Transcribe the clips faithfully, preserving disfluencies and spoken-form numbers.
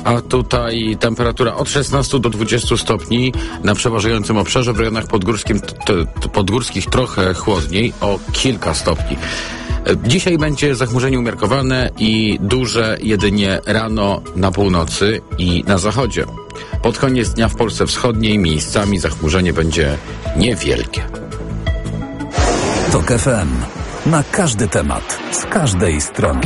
a tutaj temperatura od szesnastu do dwudziestu stopni na przeważającym obszarze, w rejonach podgórskim, t, t, podgórskich trochę chłodniej, o kilka stopni. Dzisiaj będzie zachmurzenie umiarkowane i duże jedynie rano na północy i na zachodzie. Pod koniec dnia w Polsce Wschodniej miejscami zachmurzenie będzie niewielkie. TOK F M. Na każdy temat, z każdej strony.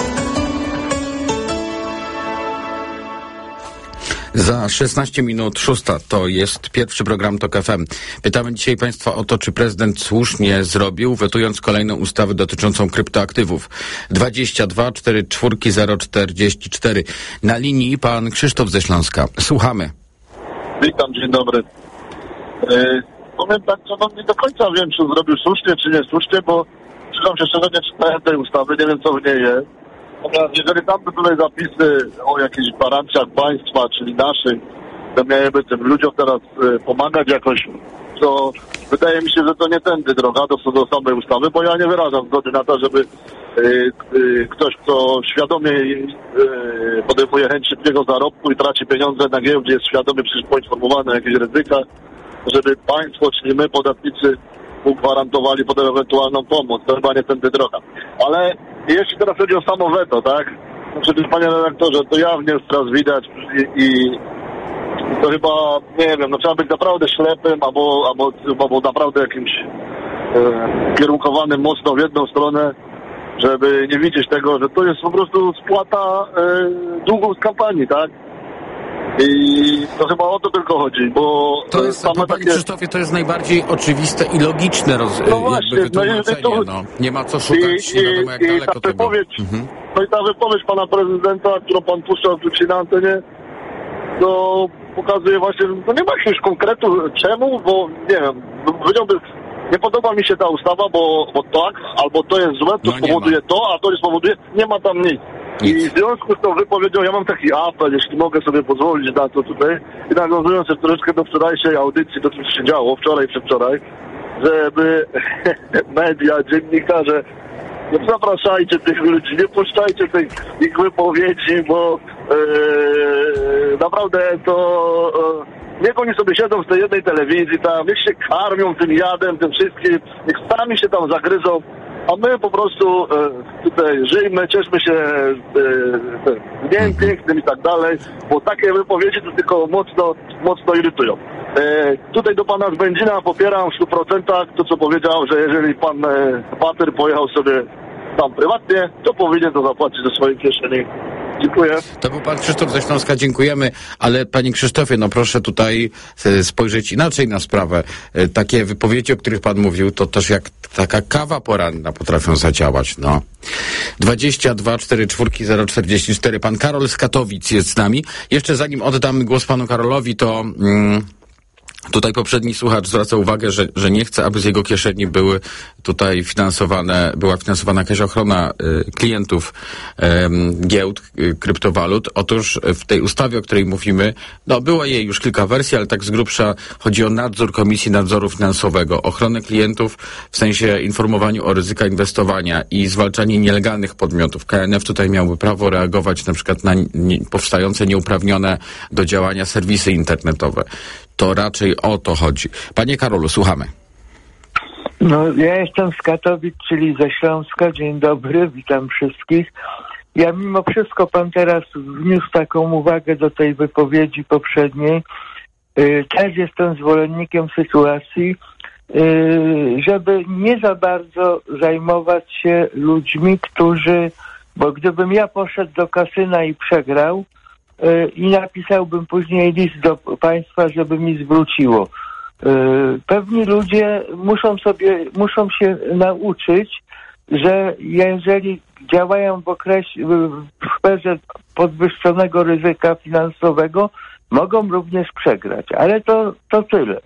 Za szesnaście minut szósta to jest pierwszy program TOK F M. Pytamy dzisiaj Państwa o to, czy prezydent słusznie zrobił, wetując kolejną ustawę dotyczącą kryptoaktywów. dwadzieścia dwa czterdzieści cztery zero czterdzieści cztery. Na linii pan Krzysztof ze Śląska. Słuchamy. Witam, dzień dobry. Yy, powiem tak, co no nie do końca wiem, czy zrobił słusznie, czy niesłusznie, bo przyznam się szczerze, nie czytałem tej ustawy, nie wiem, co w niej jest. Natomiast jeżeli tam by były zapisy o jakichś gwarancjach państwa, czyli naszych, że miałyby tym ludziom teraz y, pomagać jakoś, to wydaje mi się, że to nie tędy droga do, do samej ustawy, bo ja nie wyrażam zgody na to, żeby y, y, ktoś, kto świadomie y, podejmuje chęć szybkiego zarobku i traci pieniądze na giełdzie, jest świadomie przecież poinformowany o jakichś ryzykach, żeby państwo, czyli my, podatnicy, gwarantowali potem ewentualną pomoc. To chyba nie tędy droga. Ale jeśli teraz chodzi o samo weto, tak? Znaczy, panie redaktorze, to jawnie już teraz widać i, i to chyba, nie wiem, no trzeba być naprawdę ślepym albo, albo, albo naprawdę jakimś e, kierunkowanym mocno w jedną stronę, żeby nie widzieć tego, że to jest po prostu spłata e, długów z kampanii, tak? I to chyba o to tylko chodzi, bo... To jest, same panie takie... Krzysztofie, to jest najbardziej oczywiste i logiczne roz... no właśnie, jakby wytłumaczenie, no, to... no. Nie ma co szukać, I, nie wiadomo jak i, daleko i ta to wypowiedź, mhm. No i ta wypowiedź pana prezydenta, którą pan puszczał tu na antenie, to pokazuje właśnie, no nie ma jakiegoś konkretu czemu, bo nie wiem, powiedziałbym, nie podoba mi się ta ustawa, bo, bo tak, albo to jest złe, to no spowoduje to, a to nie spowoduje, nie ma tam nic. I w związku z tą wypowiedzią ja mam taki apel, jeśli mogę sobie pozwolić na to tutaj, i nawiązując się troszeczkę do wczorajszej audycji, do czego się działo, wczoraj, przedwczoraj, żeby media, dziennikarze, nie zapraszajcie tych ludzi, nie puszczajcie tych ich wypowiedzi, bo yy, naprawdę to... Yy, niech oni sobie siedzą w tej jednej telewizji tam, niech się karmią tym jadem, tym wszystkim, niech sami się tam zagryzą, a my po prostu e, tutaj żyjmy, cieszmy się e, dniem pięknym i tak dalej, bo takie wypowiedzi to tylko mocno, mocno irytują. E, tutaj do pana Zbędzina popieram w stu procentach to, co powiedział, że jeżeli pan e, Bater pojechał sobie tam prywatnie, to powinien to zapłacić ze swojej kieszeni. Dziękuję. To był pan Krzysztof ze Śląska, dziękujemy, ale panie Krzysztofie, no proszę tutaj spojrzeć inaczej na sprawę. Takie wypowiedzi, o których pan mówił, to też jak taka kawa poranna potrafią zadziałać, no. dwadzieścia dwa czterdzieści cztery zero czterdzieści cztery. Pan Karol z Katowic jest z nami. Jeszcze zanim oddam głos panu Karolowi, to... Mm, tutaj poprzedni słuchacz zwraca uwagę, że, że nie chce, aby z jego kieszeni były tutaj finansowane, była finansowana jakaś ochrona y, klientów y, giełd, y, kryptowalut. Otóż w tej ustawie, o której mówimy, no było jej już kilka wersji, ale tak z grubsza chodzi o nadzór Komisji Nadzoru Finansowego, ochronę klientów w sensie informowaniu o ryzyka inwestowania i zwalczanie nielegalnych podmiotów. K N F tutaj miałby prawo reagować na przykład na nie, powstające nieuprawnione do działania serwisy internetowe. To raczej o to chodzi. Panie Karolu, słuchamy. No, ja jestem z Katowic, czyli ze Śląska. Dzień dobry, witam wszystkich. Ja mimo wszystko, pan teraz wniósł taką uwagę do tej wypowiedzi poprzedniej. Yy, też jestem zwolennikiem sytuacji, yy, żeby nie za bardzo zajmować się ludźmi, którzy, bo gdybym ja poszedł do kasyna i przegrał, i napisałbym później list do państwa, żeby mi zwróciło. Pewni ludzie muszą sobie, muszą się nauczyć, że jeżeli działają w okresie, w sferze podwyższonego ryzyka finansowego, mogą również przegrać. Ale to, to tyle.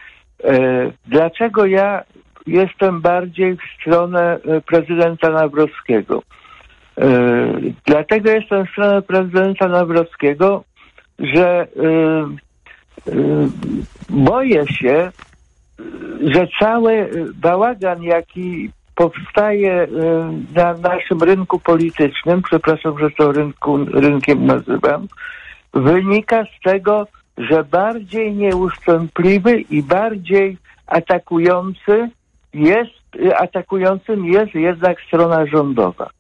Dlaczego ja jestem bardziej w stronę prezydenta Nawrockiego? Yy, dlatego jestem w stronę prezydenta Nawrockiego, że yy, yy, boję się, że cały bałagan, jaki powstaje yy, na naszym rynku politycznym, przepraszam, że to rynku, rynkiem nazywam, wynika z tego, że bardziej nieustępliwy i bardziej atakujący jest, atakującym jest jednak strona rządowa.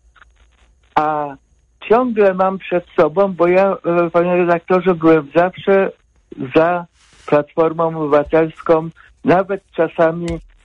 A ciągle mam przed sobą, bo ja, panie redaktorze, byłem zawsze za Platformą Obywatelską, nawet czasami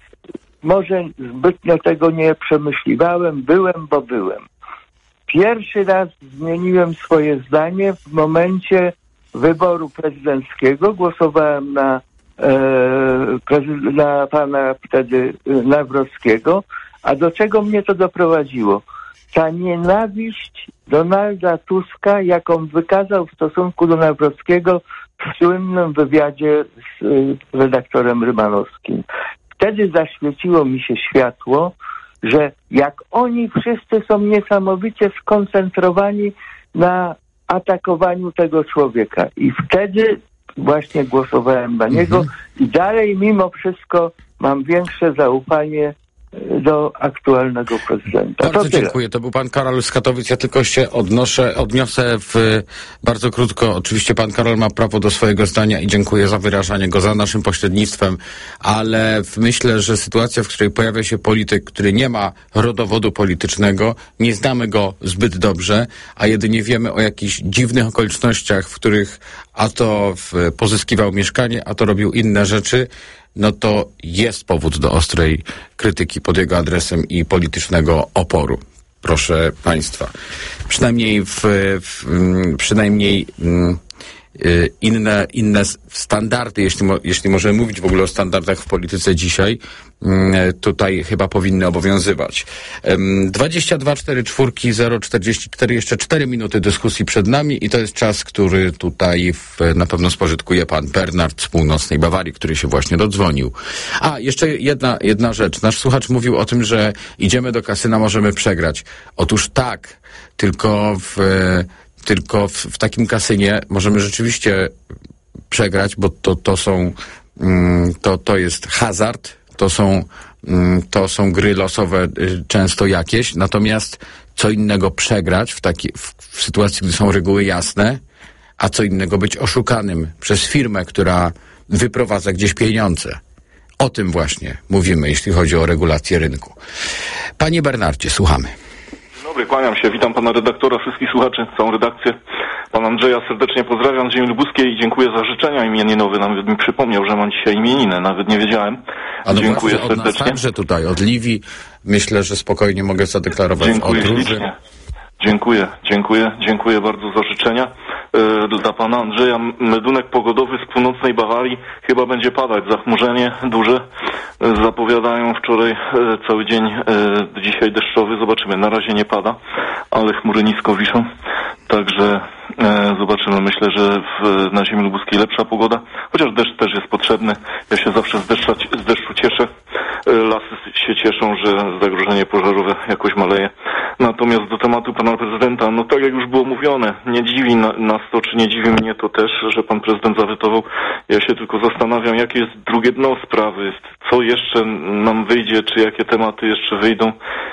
może zbytnio tego nie przemyśliwałem, byłem, bo byłem. Pierwszy raz zmieniłem swoje zdanie w momencie wyboru prezydenckiego. Głosowałem na, e, prezy- na pana wtedy Nawrockiego. A do czego mnie to doprowadziło? Ta nienawiść Donalda Tuska, jaką wykazał w stosunku do Nawrockiego w słynnym wywiadzie z y, redaktorem Rymanowskim. Wtedy zaświeciło mi się światło, że jak oni wszyscy są niesamowicie skoncentrowani na atakowaniu tego człowieka. I wtedy właśnie głosowałem na niego mhm. i dalej mimo wszystko mam większe zaufanie do aktualnego prezydenta. Bardzo to dziękuję. To był pan Karol z Katowic. Ja tylko się odnoszę, odniosę w bardzo krótko. Oczywiście pan Karol ma prawo do swojego zdania i dziękuję za wyrażanie go za naszym pośrednictwem, ale myślę, że sytuacja, w której pojawia się polityk, który nie ma rodowodu politycznego, nie znamy go zbyt dobrze, a jedynie wiemy o jakichś dziwnych okolicznościach, w których a to w, pozyskiwał mieszkanie, a to robił inne rzeczy, no to jest powód do ostrej krytyki pod jego adresem i politycznego oporu. Proszę państwa. Przynajmniej w, w przynajmniej y, inne, inne standardy, jeśli, mo, jeśli możemy mówić w ogóle o standardach w polityce dzisiaj, y, tutaj chyba powinny obowiązywać. Y, dwadzieścia dwa cztery cztery zero czterdzieści cztery, jeszcze cztery minuty dyskusji przed nami i to jest czas, który tutaj w, na pewno spożytkuje pan Bernard z północnej Bawarii, który się właśnie dodzwonił. A, jeszcze jedna, jedna rzecz. Nasz słuchacz mówił o tym, że idziemy do kasyna, możemy przegrać. Otóż tak, tylko w Tylko w, w takim kasynie możemy rzeczywiście przegrać, bo to, to są, to, to jest hazard, to są, to są gry losowe często jakieś, natomiast co innego przegrać w, taki, w, w sytuacji, gdy są reguły jasne, a co innego być oszukanym przez firmę, która wyprowadza gdzieś pieniądze. O tym właśnie mówimy, jeśli chodzi o regulację rynku. Panie Bernardzie, słuchamy. Dobry, kłaniam się, witam pana redaktora, wszystkich słuchaczy, całą redakcję. Pana Andrzeja serdecznie pozdrawiam z ziemi lubuskiej i dziękuję za życzenia imieninowe. Nawet mi przypomniał, że mam dzisiaj imieniny, nawet nie wiedziałem. A no dziękuję właśnie, serdecznie. Od nas także tutaj, od Liwii, myślę, że spokojnie mogę zadeklarować dziękuję od Róży. ślicznie. Dziękuję, dziękuję, dziękuję bardzo za życzenia. Yy, dla pana Andrzeja medunek pogodowy z północnej Bawarii chyba będzie padać. Zachmurzenie duże. Yy, zapowiadają wczoraj yy, cały dzień, yy, dzisiaj deszczowy. Zobaczymy. Na razie nie pada, ale chmury nisko wiszą. Także e, zobaczymy. Myślę, że w, na ziemi lubuskiej lepsza pogoda. Chociaż deszcz też jest potrzebny. Ja się zawsze z, deszcza, z deszczu cieszę. E, lasy się cieszą, że zagrożenie pożarowe jakoś maleje. Natomiast do tematu pana prezydenta, no tak jak już było mówione, nie dziwi na, nas to, czy nie dziwi mnie to też, że pan prezydent zawetował. Ja się tylko zastanawiam, jakie jest drugie dno sprawy. Co jeszcze nam wyjdzie, czy jakie tematy jeszcze wyjdą.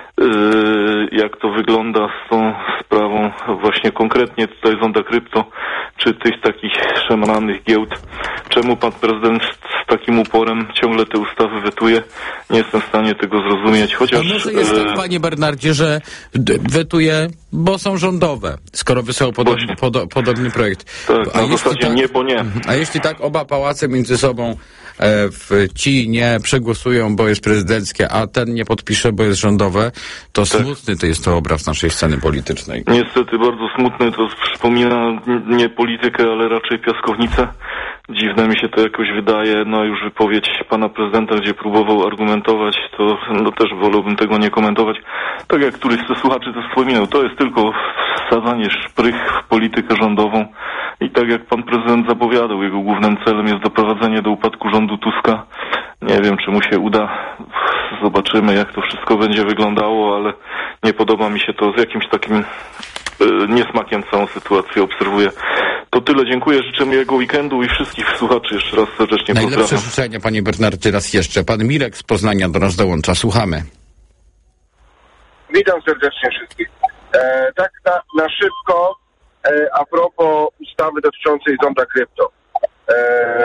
Yy, jak to wygląda z tą sprawą właśnie konkretnie tutaj zonda krypto, czy tych takich szemranych giełd. Czemu pan prezydent z takim uporem ciągle te ustawy wetuje? Nie jestem w stanie tego zrozumieć, chociaż... A może jest tak, panie Bernardzie, że wetuje, bo są rządowe, skoro wysłał podobny, podo, podobny projekt. Tak, a na zasadzie tak, nie, bo nie. A jeśli tak oba pałace między sobą e, w, ci nie przegłosują, bo jest prezydenckie, a ten nie podpisze, bo jest rządowe, to tak. Smutny to jest to obraz naszej sceny politycznej. Niestety bardzo smutny, to przypomina nie politykę, ale raczej piaskownicę. Dziwne mi się to jakoś wydaje, no już wypowiedź pana prezydenta, gdzie próbował argumentować, to no też wolałbym tego nie komentować. Tak jak któryś ze słuchaczy to wspominał, to jest tylko wsadzanie szprych w politykę rządową i tak jak pan prezydent zapowiadał, jego głównym celem jest doprowadzenie do upadku rządu Tuska. Nie wiem, czy mu się uda. Zobaczymy, jak to wszystko będzie wyglądało, ale nie podoba mi się to, z jakimś takim y, niesmakiem całą sytuację obserwuję. To tyle, dziękuję, życzę miłego weekendu i wszystkich słuchaczy jeszcze raz serdecznie pozdrawiam. Najlepsze życzenia, panie Bernardzie, raz jeszcze. Pan Mirek z Poznania do nas dołącza, słuchamy. Witam serdecznie wszystkich. E, tak na, na szybko, e, a propos ustawy dotyczącej zonda krypto. E,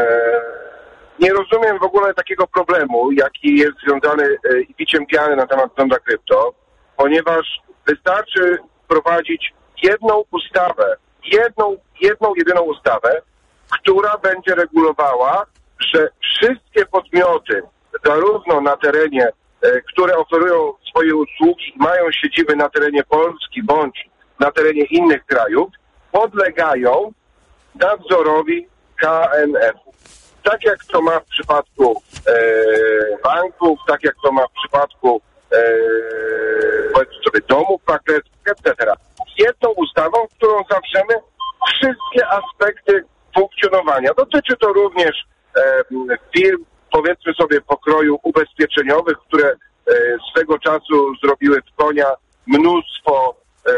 nie rozumiem w ogóle takiego problemu, jaki jest związany e, i biciem piany na temat zonda krypto, ponieważ wystarczy wprowadzić jedną ustawę, jedną, jedną, jedyną ustawę, która będzie regulowała, że wszystkie podmioty, zarówno na terenie, e, które oferują swoje usługi i mają siedziby na terenie Polski bądź na terenie innych krajów, podlegają nadzorowi K N F-u. Tak jak to ma w przypadku e, banków, tak jak to ma w przypadku e, powiedzmy sobie domów maklerskich, et cetera. Jedną ustawą, którą zawrzemy wszystkie aspekty funkcjonowania. Dotyczy to również e, firm, powiedzmy sobie, pokroju ubezpieczeniowych, które e, swego czasu zrobiły w konia mnóstwo, e,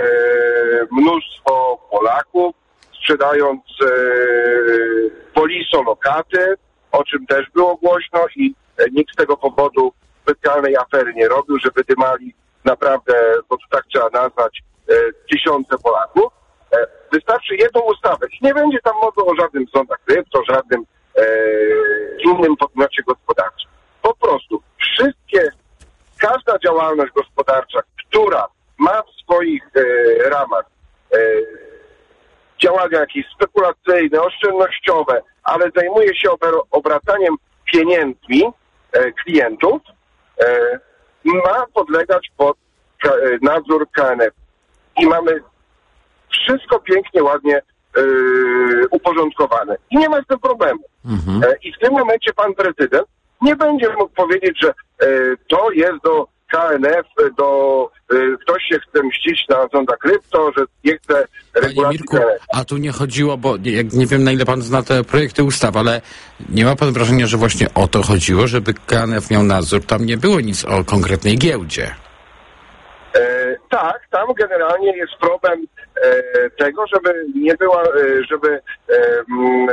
mnóstwo Polaków, sprzedając e, polisolokaty, o czym też było głośno i e, nikt z tego powodu specjalnej afery nie robił, że wydymali naprawdę, bo to tak trzeba nazwać, e, tysiące Polaków. E, wystarczy jedną ustawę i nie będzie tam mowy o żadnym sądach krypto, żadnym e, innym podmiocie gospodarczym. Po prostu wszystkie, każda działalność gospodarcza, która ma w swoich e, ramach e, działania jakieś spekulacyjne, oszczędnościowe, ale zajmuje się obracaniem pieniędzmi e, klientów, e, ma podlegać pod K, e, nadzór K N F. I mamy wszystko pięknie, ładnie e, uporządkowane. I nie ma z tym problemu. Mhm. E, I w tym momencie pan prezydent nie będzie mógł powiedzieć, że e, to jest do K N F, do y, ktoś się chce mścić na zonda krypto, że nie chce regulacji. Panie Mirku, a tu nie chodziło, bo nie, nie wiem, na ile pan zna te projekty ustaw, ale nie ma pan wrażenia, że właśnie o to chodziło, żeby K N F miał nadzór? Tam nie było nic o konkretnej giełdzie. E, tak, tam generalnie jest problem e, tego, żeby nie była, e, żeby e, e,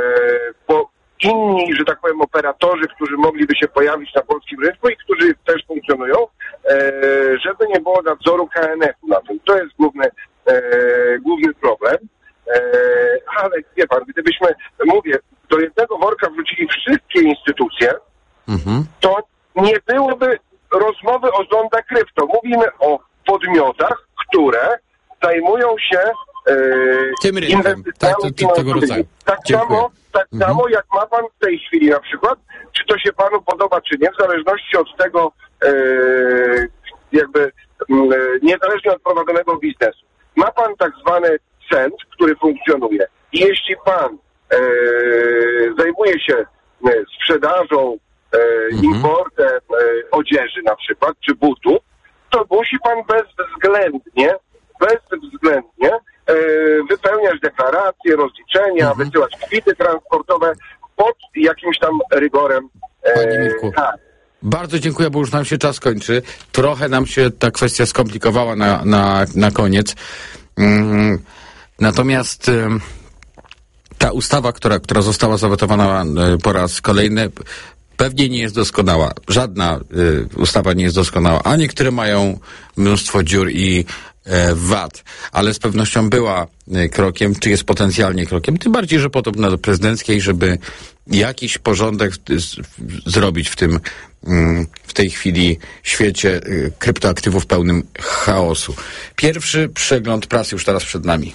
po inni, że tak powiem, operatorzy, którzy mogliby się pojawić na polskim rynku i którzy też funkcjonują, e, żeby nie było nadzoru K N F-u na tym. To jest główny, e, główny problem. E, ale wie pan, gdybyśmy, mówię, do jednego worka wrzucili wszystkie instytucje, mhm. to nie byłoby rozmowy o zonda krypto. Mówimy o podmiotach, które zajmują się e, tym rynkiem, tak, to, to, tego rodzaju. Tak samo, tak mhm. samo jak ma pan w tej chwili na przykład, czy to się panu podoba, czy nie, w zależności od tego, e, jakby e, niezależnie od prowadzonego biznesu. Ma pan tak zwany C E N T, który funkcjonuje. I jeśli pan e, zajmuje się e, sprzedażą, e, mhm. importem e, odzieży na przykład, czy butów, to musi pan bezwzględnie, bezwzględnie e, wypełniać deklaracje, rozliczenia, mhm. wysyłać kwity transportowe pod jakimś tam rygorem. E, Panie Mirku, tak. Bardzo dziękuję, bo już nam się czas kończy. Trochę nam się ta kwestia skomplikowała na, na, na koniec. Mm, natomiast y, ta ustawa, która, która została zawetowana y, po raz kolejny, pewnie nie jest doskonała. Żadna y, ustawa nie jest doskonała, a niektóre mają mnóstwo dziur i e, wad, ale z pewnością była y, krokiem, czy jest potencjalnie krokiem, tym bardziej, że podobna do prezydenckiej, żeby jakiś porządek z, zrobić w tym, y, w tej chwili świecie y, kryptoaktywów pełnym chaosu. Pierwszy przegląd prasy już teraz przed nami.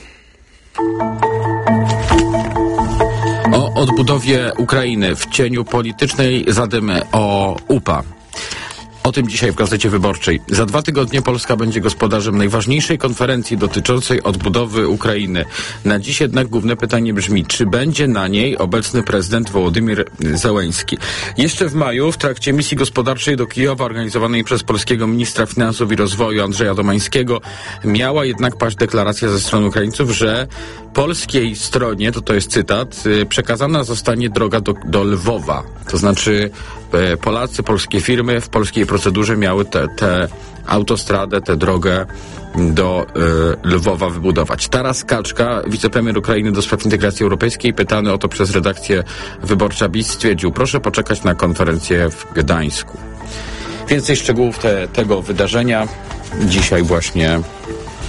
O odbudowie Ukrainy w cieniu politycznej zadymy, o U P A. O tym dzisiaj w Gazecie Wyborczej. Za dwa tygodnie Polska będzie gospodarzem najważniejszej konferencji dotyczącej odbudowy Ukrainy. Na dziś jednak główne pytanie brzmi, czy będzie na niej obecny prezydent Wołodymyr Zełenski. Jeszcze w maju w trakcie misji gospodarczej do Kijowa organizowanej przez polskiego ministra finansów i rozwoju Andrzeja Domańskiego miała jednak paść deklaracja ze strony Ukraińców, że polskiej stronie, to to jest cytat, przekazana zostanie droga do, do Lwowa. To znaczy Polacy, polskie firmy w polskiej procedurze miały tę te, te autostradę, tę drogę do y, Lwowa wybudować. Taras Kaczka, wicepremier Ukrainy do spraw integracji europejskiej, pytany o to przez redakcję Wyborcza B I S, stwierdził, proszę poczekać na konferencję w Gdańsku. Więcej szczegółów te, tego wydarzenia dzisiaj właśnie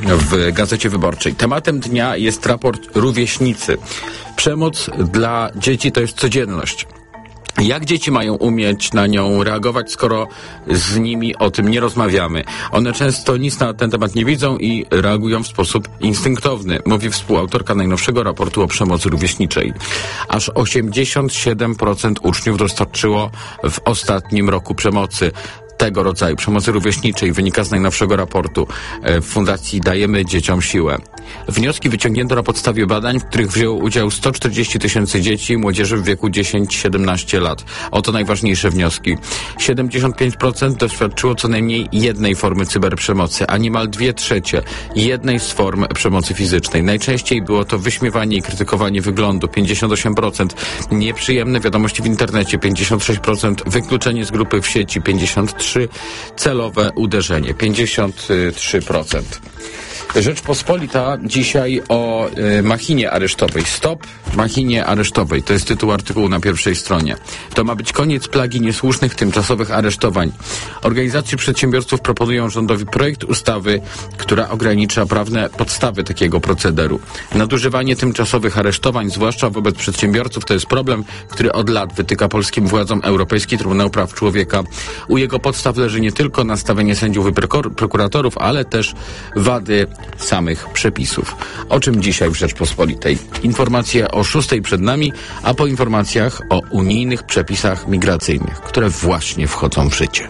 w Gazecie Wyborczej. Tematem dnia jest raport Rówieśnicy. Przemoc dla dzieci to jest codzienność. Jak dzieci mają umieć na nią reagować, skoro z nimi o tym nie rozmawiamy? One często nic na ten temat nie widzą i reagują w sposób instynktowny, mówi współautorka najnowszego raportu o przemocy rówieśniczej. Aż osiemdziesiąt siedem procent uczniów doświadczyło w ostatnim roku przemocy. Tego rodzaju przemocy rówieśniczej wynika z najnowszego raportu Fundacji Dajemy Dzieciom Siłę. Wnioski wyciągnięto na podstawie badań, w których wzięło udział sto czterdzieści tysięcy dzieci i młodzieży w wieku dziesięć do siedemnastu lat. Oto najważniejsze wnioski. siedemdziesiąt pięć procent doświadczyło co najmniej jednej formy cyberprzemocy, a niemal dwie trzecie jednej z form przemocy fizycznej. Najczęściej było to wyśmiewanie i krytykowanie wyglądu, pięćdziesiąt osiem procent, nieprzyjemne wiadomości w internecie, pięćdziesiąt sześć procent, wykluczenie z grupy w sieci, pięćdziesiąt trzy procent, celowe uderzenie, pięćdziesiąt trzy procent. Rzeczpospolita dzisiaj o y, machinie aresztowej. Stop machinie aresztowej. To jest tytuł artykułu na pierwszej stronie. To ma być koniec plagi niesłusznych tymczasowych aresztowań. Organizacje przedsiębiorców proponują rządowi projekt ustawy, która ogranicza prawne podstawy takiego procederu. Nadużywanie tymczasowych aresztowań, zwłaszcza wobec przedsiębiorców, to jest problem, który od lat wytyka polskim władzom Europejski Trybunał Praw Człowieka. U jego podstaw leży nie tylko nastawienie sędziów i prokuratorów, ale też wady samych przepisów. O czym dzisiaj w Rzeczpospolitej? Informacje o szóstej przed nami, a po informacjach o unijnych przepisach migracyjnych, które właśnie wchodzą w życie.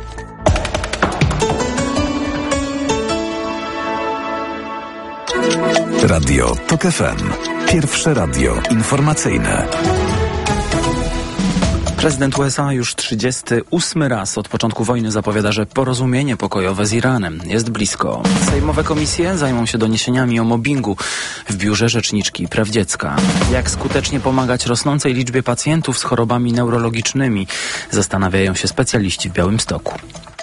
Radio TOK F M. Pierwsze radio informacyjne. Prezydent U S A już trzydziesty ósmy raz od początku wojny zapowiada, że porozumienie pokojowe z Iranem jest blisko. Sejmowe komisje zajmą się doniesieniami o mobbingu w Biurze Rzeczniczki Praw Dziecka. Jak skutecznie pomagać rosnącej liczbie pacjentów z chorobami neurologicznymi, zastanawiają się specjaliści w Białymstoku.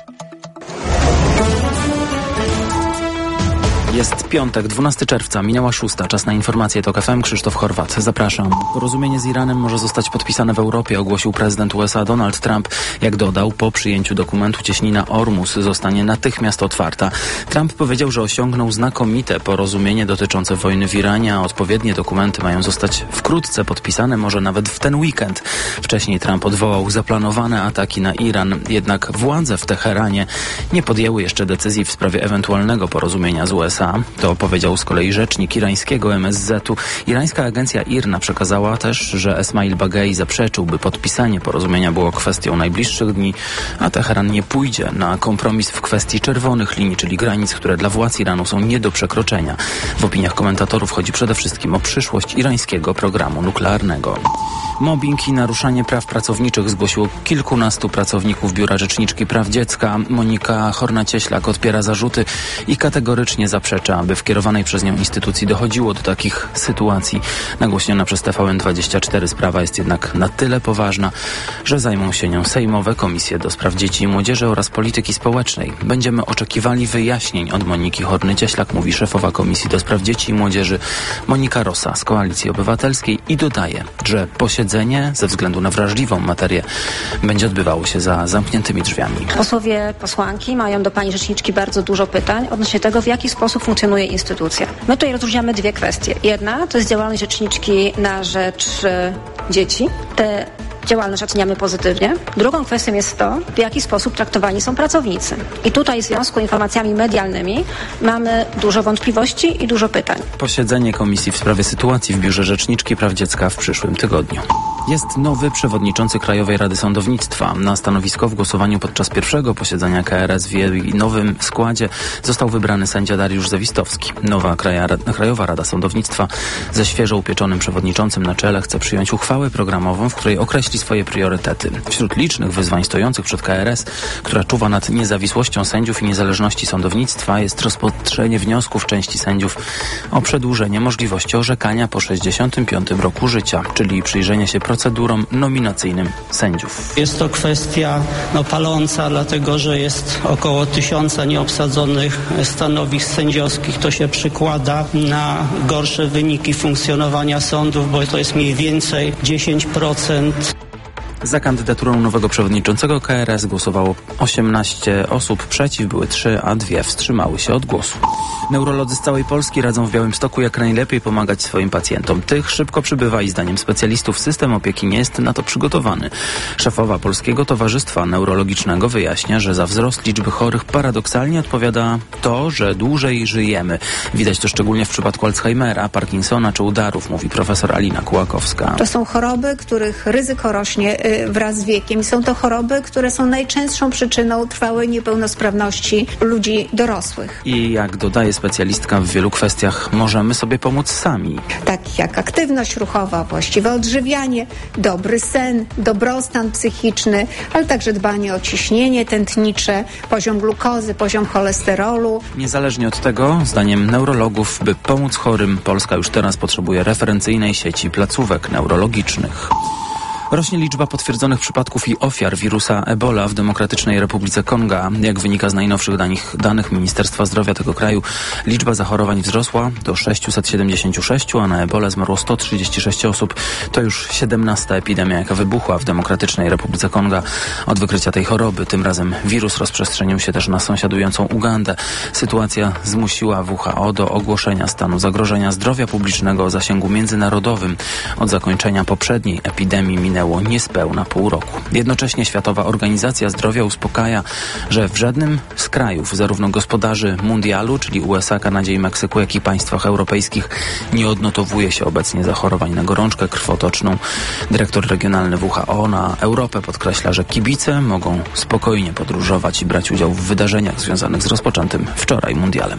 Jest piątek, dwunastego czerwca, minęła szósta. Czas na informacje TOK F M. Krzysztof Horwat, zapraszam. Porozumienie z Iranem może zostać podpisane w Europie, ogłosił prezydent U S A Donald Trump. Jak dodał, po przyjęciu dokumentu cieśnina Ormus zostanie natychmiast otwarta. Trump powiedział, że osiągnął znakomite porozumienie dotyczące wojny w Iranie, a odpowiednie dokumenty mają zostać wkrótce podpisane, może nawet w ten weekend. Wcześniej Trump odwołał zaplanowane ataki na Iran, jednak władze w Teheranie nie podjęły jeszcze decyzji w sprawie ewentualnego porozumienia z U S A. To powiedział z kolei rzecznik irańskiego M S Z-u. Irańska agencja I R N A przekazała też, że Esmail Bagei zaprzeczył, by podpisanie porozumienia było kwestią najbliższych dni, a Teheran nie pójdzie na kompromis w kwestii czerwonych linii, czyli granic, które dla władz Iranu są nie do przekroczenia. W opiniach komentatorów chodzi przede wszystkim o przyszłość irańskiego programu nuklearnego. Mobbing i naruszanie praw pracowniczych zgłosiło kilkunastu pracowników Biura Rzeczniczki Praw Dziecka. Monika Horna-Cieślak odpiera zarzuty i kategorycznie zaprzecza, aby w kierowanej przez nią instytucji dochodziło do takich sytuacji. Nagłośniona przez T V N dwadzieścia cztery sprawa jest jednak na tyle poważna, że zajmą się nią sejmowe komisje do spraw dzieci i młodzieży oraz polityki społecznej. Będziemy oczekiwali wyjaśnień od Moniki Horny-Cieślak, mówi szefowa Komisji do spraw dzieci i młodzieży Monika Rosa z Koalicji Obywatelskiej i dodaje, że posiedzenie ze względu na wrażliwą materię będzie odbywało się za zamkniętymi drzwiami. Posłowie, posłanki mają do pani rzeczniczki bardzo dużo pytań odnośnie tego, w jaki sposób funkcjonuje instytucja. My tutaj rozróżniamy dwie kwestie. Jedna to jest działalność rzeczniczki na rzecz e, dzieci. Te działalność oceniamy pozytywnie. Drugą kwestią jest to, w jaki sposób traktowani są pracownicy. I tutaj w związku z informacjami medialnymi mamy dużo wątpliwości i dużo pytań. Posiedzenie komisji w sprawie sytuacji w Biurze Rzeczniczki Praw Dziecka w przyszłym tygodniu. Jest nowy przewodniczący Krajowej Rady Sądownictwa. Na stanowisko w głosowaniu podczas pierwszego posiedzenia K R S w jej nowym składzie został wybrany sędzia Dariusz Zawistowski. Nowa Krajowa Rada Sądownictwa ze świeżo upieczonym przewodniczącym na czele chce przyjąć uchwałę programową, w której określi swoje priorytety. Wśród licznych wyzwań stojących przed K R S, która czuwa nad niezawisłością sędziów i niezależności sądownictwa, jest rozpatrzenie wniosków części sędziów o przedłużenie możliwości orzekania po sześćdziesiątym piątym roku życia, czyli przyjrzenie się procedurom nominacyjnym sędziów. Jest to kwestia no, paląca, dlatego że jest około tysiąca nieobsadzonych stanowisk sędziowskich. To się przykłada na gorsze wyniki funkcjonowania sądów, bo to jest mniej więcej dziesięć procent. Za kandydaturą nowego przewodniczącego K R S głosowało osiemnaście osób, przeciw były trzy, a dwie wstrzymały się od głosu. Neurolodzy z całej Polski radzą w Białymstoku, jak najlepiej pomagać swoim pacjentom. Tych szybko przybywa i zdaniem specjalistów system opieki nie jest na to przygotowany. Szefowa Polskiego Towarzystwa Neurologicznego wyjaśnia, że za wzrost liczby chorych paradoksalnie odpowiada to, że dłużej żyjemy. Widać to szczególnie w przypadku Alzheimera, Parkinsona czy udarów, mówi profesor Alina Kułakowska. To są choroby, których ryzyko rośnie wraz z wiekiem i są to choroby, które są najczęstszą przyczyną trwałej niepełnosprawności ludzi dorosłych. I jak dodaje specjalistka, w wielu kwestiach możemy sobie pomóc sami. Tak jak aktywność ruchowa, właściwe odżywianie, dobry sen, dobrostan psychiczny, ale także dbanie o ciśnienie tętnicze, poziom glukozy, poziom cholesterolu. Niezależnie od tego, zdaniem neurologów, by pomóc chorym, Polska już teraz potrzebuje referencyjnej sieci placówek neurologicznych. Rośnie liczba potwierdzonych przypadków i ofiar wirusa Ebola w Demokratycznej Republice Konga. Jak wynika z najnowszych danych, danych Ministerstwa Zdrowia tego kraju, liczba zachorowań wzrosła do sześćset siedemdziesiąt sześć, a na Ebolę zmarło sto trzydzieści sześć osób. To już siedemnasta epidemia, jaka wybuchła w Demokratycznej Republice Konga od wykrycia tej choroby. Tym razem wirus rozprzestrzenił się też na sąsiadującą Ugandę. Sytuacja zmusiła W H O do ogłoszenia stanu zagrożenia zdrowia publicznego o zasięgu międzynarodowym. Od zakończenia poprzedniej epidemii minęło niespełna pół roku. Jednocześnie Światowa Organizacja Zdrowia uspokaja, że w żadnym z krajów, zarówno gospodarzy mundialu, czyli U S A, Kanadzie i Meksyku, jak i państwach europejskich, nie odnotowuje się obecnie zachorowań na gorączkę krwotoczną. Dyrektor regionalny W H O na Europę podkreśla, że kibice mogą spokojnie podróżować i brać udział w wydarzeniach związanych z rozpoczętym wczoraj mundialem.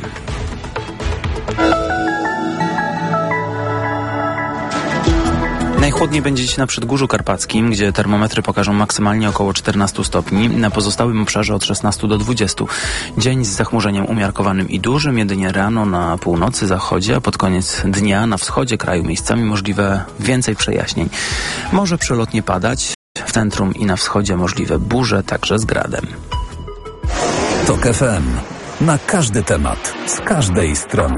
Najchłodniej będzie dziś na Przedgórzu Karpackim, gdzie termometry pokażą maksymalnie około czternaście stopni. Na pozostałym obszarze od szesnastu do dwudziestu. Dzień z zachmurzeniem umiarkowanym i dużym, jedynie rano na północy, zachodzie, a pod koniec dnia na wschodzie kraju miejscami możliwe więcej przejaśnień. Może przelotnie padać, w centrum i na wschodzie możliwe burze, także z gradem. TOK F M. Na każdy temat, z każdej strony.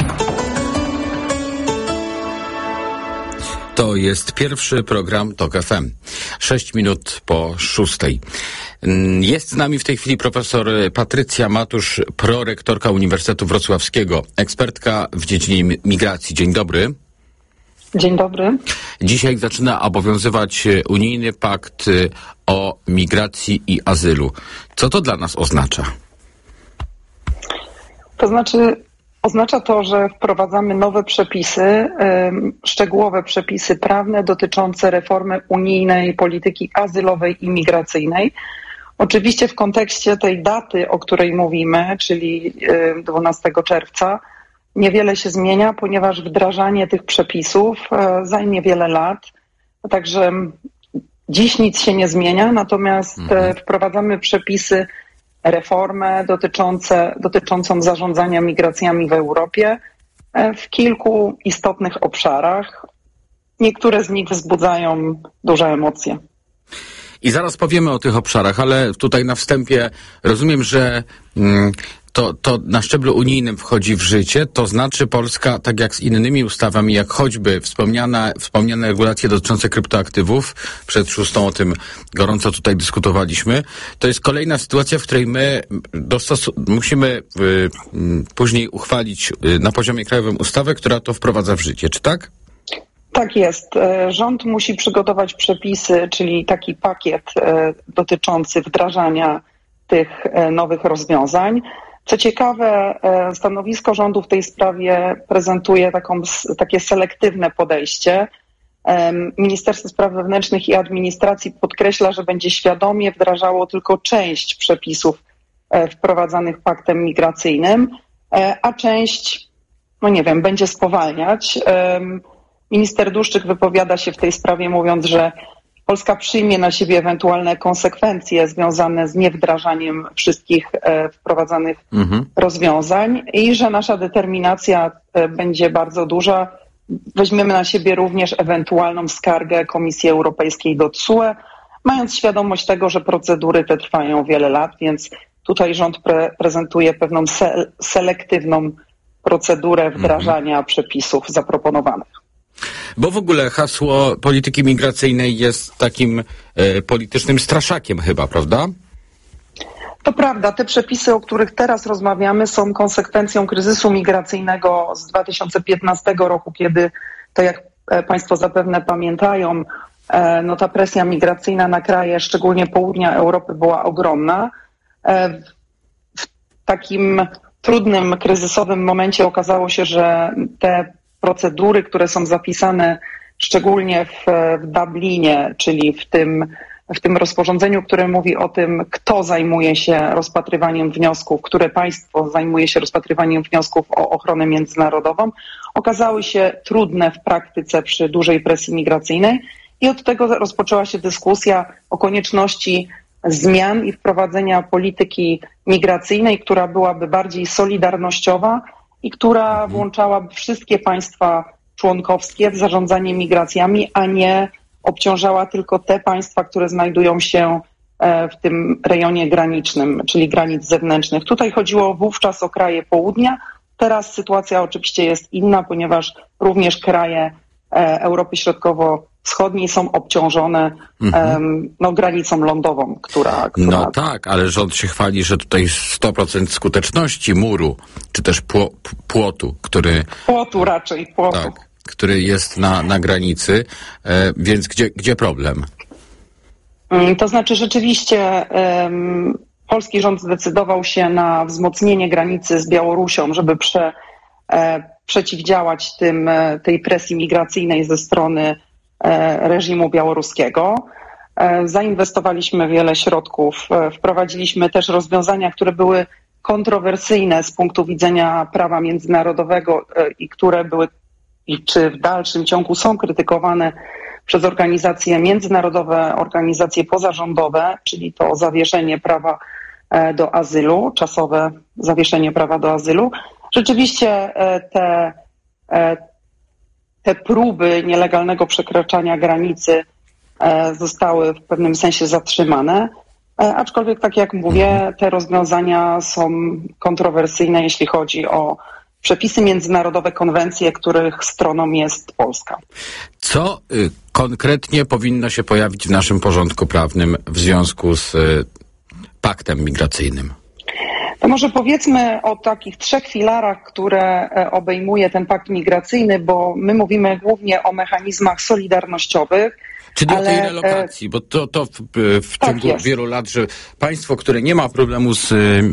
To jest pierwszy program TOK F M. Sześć minut po szóstej. Jest z nami w tej chwili profesor Patrycja Matusz, prorektorka Uniwersytetu Wrocławskiego, ekspertka w dziedzinie migracji. Dzień dobry. Dzień dobry. Dzisiaj zaczyna obowiązywać unijny pakt o migracji i azylu. Co to dla nas oznacza? To znaczy... Oznacza to, że wprowadzamy nowe przepisy, szczegółowe przepisy prawne dotyczące reformy unijnej polityki azylowej i migracyjnej. Oczywiście w kontekście tej daty, o której mówimy, czyli dwunastego czerwca, niewiele się zmienia, ponieważ wdrażanie tych przepisów zajmie wiele lat. Także dziś nic się nie zmienia, natomiast mhm. wprowadzamy przepisy, reformę dotyczące, dotyczącą zarządzania migracjami w Europie w kilku istotnych obszarach. Niektóre z nich wzbudzają duże emocje. I zaraz powiemy o tych obszarach, ale tutaj na wstępie rozumiem, że mm, to, to na szczeblu unijnym wchodzi w życie, to znaczy Polska, tak jak z innymi ustawami, jak choćby wspomniana, wspomniane regulacje dotyczące kryptoaktywów, przed szóstą o tym gorąco tutaj dyskutowaliśmy, to jest kolejna sytuacja, w której my dostos- musimy y, y, później uchwalić y, na poziomie krajowym ustawę, która to wprowadza w życie, czy tak? Tak jest. Rząd musi przygotować przepisy, czyli taki pakiet dotyczący wdrażania tych nowych rozwiązań. Co ciekawe, stanowisko rządu w tej sprawie prezentuje taką, takie selektywne podejście. Ministerstwo Spraw Wewnętrznych i Administracji podkreśla, że będzie świadomie wdrażało tylko część przepisów wprowadzanych paktem migracyjnym, a część, no nie wiem, będzie spowalniać. Minister Dłuszczyk wypowiada się w tej sprawie, mówiąc, że Polska przyjmie na siebie ewentualne konsekwencje związane z niewdrażaniem wszystkich e, wprowadzanych mhm. rozwiązań i że nasza determinacja e, będzie bardzo duża. Weźmiemy na siebie również ewentualną skargę Komisji Europejskiej do T S U E, mając świadomość tego, że procedury te trwają wiele lat, więc tutaj rząd pre- prezentuje pewną se- selektywną procedurę wdrażania mhm. przepisów zaproponowanych. Bo w ogóle hasło polityki migracyjnej jest takim e, politycznym straszakiem chyba, prawda? To prawda, te przepisy, o których teraz rozmawiamy, są konsekwencją kryzysu migracyjnego z dwa tysiące piętnastego roku, kiedy, to jak Państwo zapewne pamiętają, no ta presja migracyjna na kraje, szczególnie południa Europy, była ogromna. W takim trudnym, kryzysowym momencie okazało się, że te procedury, które są zapisane szczególnie w, w Dublinie, czyli w tym w tym rozporządzeniu, które mówi o tym, kto zajmuje się rozpatrywaniem wniosków, które państwo zajmuje się rozpatrywaniem wniosków o ochronę międzynarodową, okazały się trudne w praktyce przy dużej presji migracyjnej i od tego rozpoczęła się dyskusja o konieczności zmian i wprowadzenia polityki migracyjnej, która byłaby bardziej solidarnościowa i która włączałaby wszystkie państwa członkowskie w zarządzanie migracjami, a nie obciążała tylko te państwa, które znajdują się w tym rejonie granicznym, czyli granic zewnętrznych. Tutaj chodziło wówczas o kraje południa. Teraz sytuacja oczywiście jest inna, ponieważ również kraje Europy Środkowo-Wschodniej są obciążone mhm. no, granicą lądową, która, która... No tak, ale rząd się chwali, że tutaj sto procent skuteczności muru, czy też pło, płotu, który... Płotu raczej, płotu. Tak. który jest na, na granicy, e, więc gdzie, gdzie problem? To znaczy rzeczywiście um, polski rząd zdecydował się na wzmocnienie granicy z Białorusią, żeby prze, e, przeciwdziałać tym, tej presji migracyjnej ze strony e, reżimu białoruskiego. E, zainwestowaliśmy wiele środków, e, wprowadziliśmy też rozwiązania, które były kontrowersyjne z punktu widzenia prawa międzynarodowego e, i które były i czy w dalszym ciągu są krytykowane przez organizacje międzynarodowe, organizacje pozarządowe, czyli to zawieszenie prawa do azylu, czasowe zawieszenie prawa do azylu. Rzeczywiście te, te próby nielegalnego przekraczania granicy zostały w pewnym sensie zatrzymane, aczkolwiek tak jak mówię, te rozwiązania są kontrowersyjne, jeśli chodzi o przepisy międzynarodowe, konwencje, których stroną jest Polska. Co y, konkretnie powinno się pojawić w naszym porządku prawnym w związku z y, paktem migracyjnym? To może powiedzmy o takich trzech filarach, które obejmuje ten pakt migracyjny, bo my mówimy głównie o mechanizmach solidarnościowych. Czyli ale... o tej relokacji, bo to, to w, w tak ciągu jest. wielu lat, że państwo, które nie ma problemu z,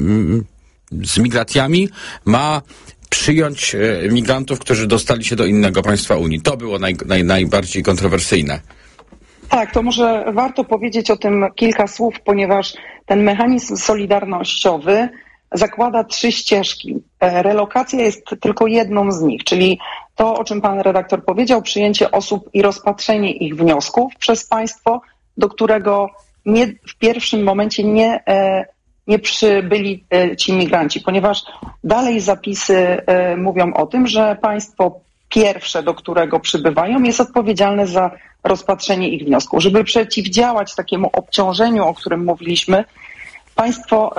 z migracjami, ma przyjąć migrantów, którzy dostali się do innego państwa Unii. To było naj, naj, najbardziej kontrowersyjne. Tak, to może warto powiedzieć o tym kilka słów, ponieważ ten mechanizm solidarnościowy zakłada trzy ścieżki. Relokacja jest tylko jedną z nich, czyli to, o czym pan redaktor powiedział, przyjęcie osób i rozpatrzenie ich wniosków przez państwo, do którego nie, w pierwszym momencie nie, nie przybyli ci migranci, ponieważ dalej zapisy mówią o tym, że państwo pierwsze, do którego przybywają, jest odpowiedzialne za rozpatrzenie ich wniosków. Żeby przeciwdziałać takiemu obciążeniu, o którym mówiliśmy, państwo,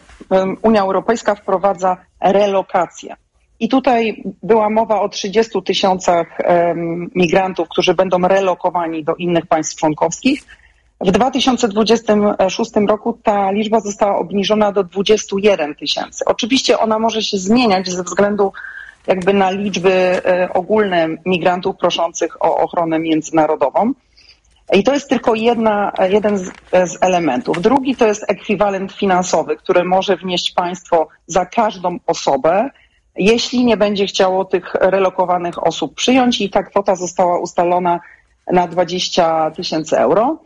Unia Europejska wprowadza relokację. I tutaj była mowa o trzydziestu tysiącach migrantów, którzy będą relokowani do innych państw członkowskich. W dwa tysiące dwudziestym szóstym roku ta liczba została obniżona do dwudziestu jeden tysięcy. Oczywiście ona może się zmieniać ze względu jakby na liczby ogólne migrantów proszących o ochronę międzynarodową. I to jest tylko jedna, jeden z, z elementów. Drugi to jest ekwiwalent finansowy, który może wnieść państwo za każdą osobę, jeśli nie będzie chciało tych relokowanych osób przyjąć, i ta kwota została ustalona na dwadzieścia tysięcy euro.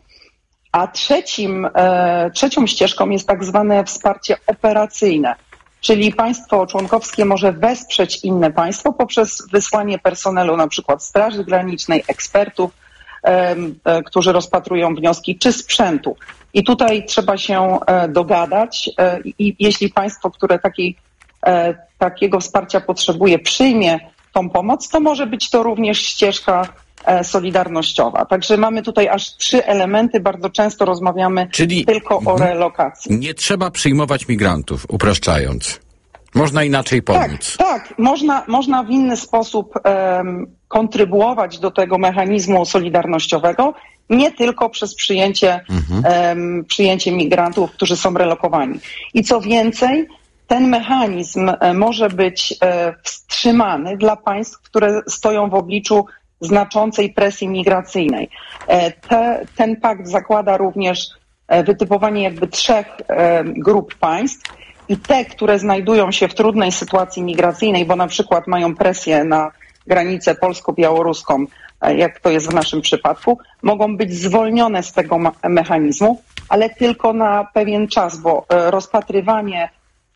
A trzecim, e, trzecią ścieżką jest tak zwane wsparcie operacyjne, czyli państwo członkowskie może wesprzeć inne państwo poprzez wysłanie personelu, na przykład Straży Granicznej, ekspertów, e, e, którzy rozpatrują wnioski, czy sprzętu. I tutaj trzeba się e, dogadać e, i jeśli państwo, które takiej, e, takiego wsparcia potrzebuje, przyjmie tą pomoc, to może być to również ścieżka solidarnościowa. Także mamy tutaj aż trzy elementy. Bardzo często rozmawiamy Czyli tylko o relokacji. Nie trzeba przyjmować migrantów, upraszczając. Można inaczej pomóc. Tak, tak. Można, można w inny sposób um, kontrybuować do tego mechanizmu solidarnościowego, nie tylko przez przyjęcie, mhm. um, przyjęcie migrantów, którzy są relokowani. I co więcej, ten mechanizm może być e, wstrzymany dla państw, które stoją w obliczu znaczącej presji migracyjnej. E, te, ten pakt zakłada również e, wytypowanie jakby trzech e, grup państw i te, które znajdują się w trudnej sytuacji migracyjnej, bo na przykład mają presję na granicę polsko-białoruską, e, jak to jest w naszym przypadku, mogą być zwolnione z tego ma- mechanizmu, ale tylko na pewien czas, bo e, rozpatrywanie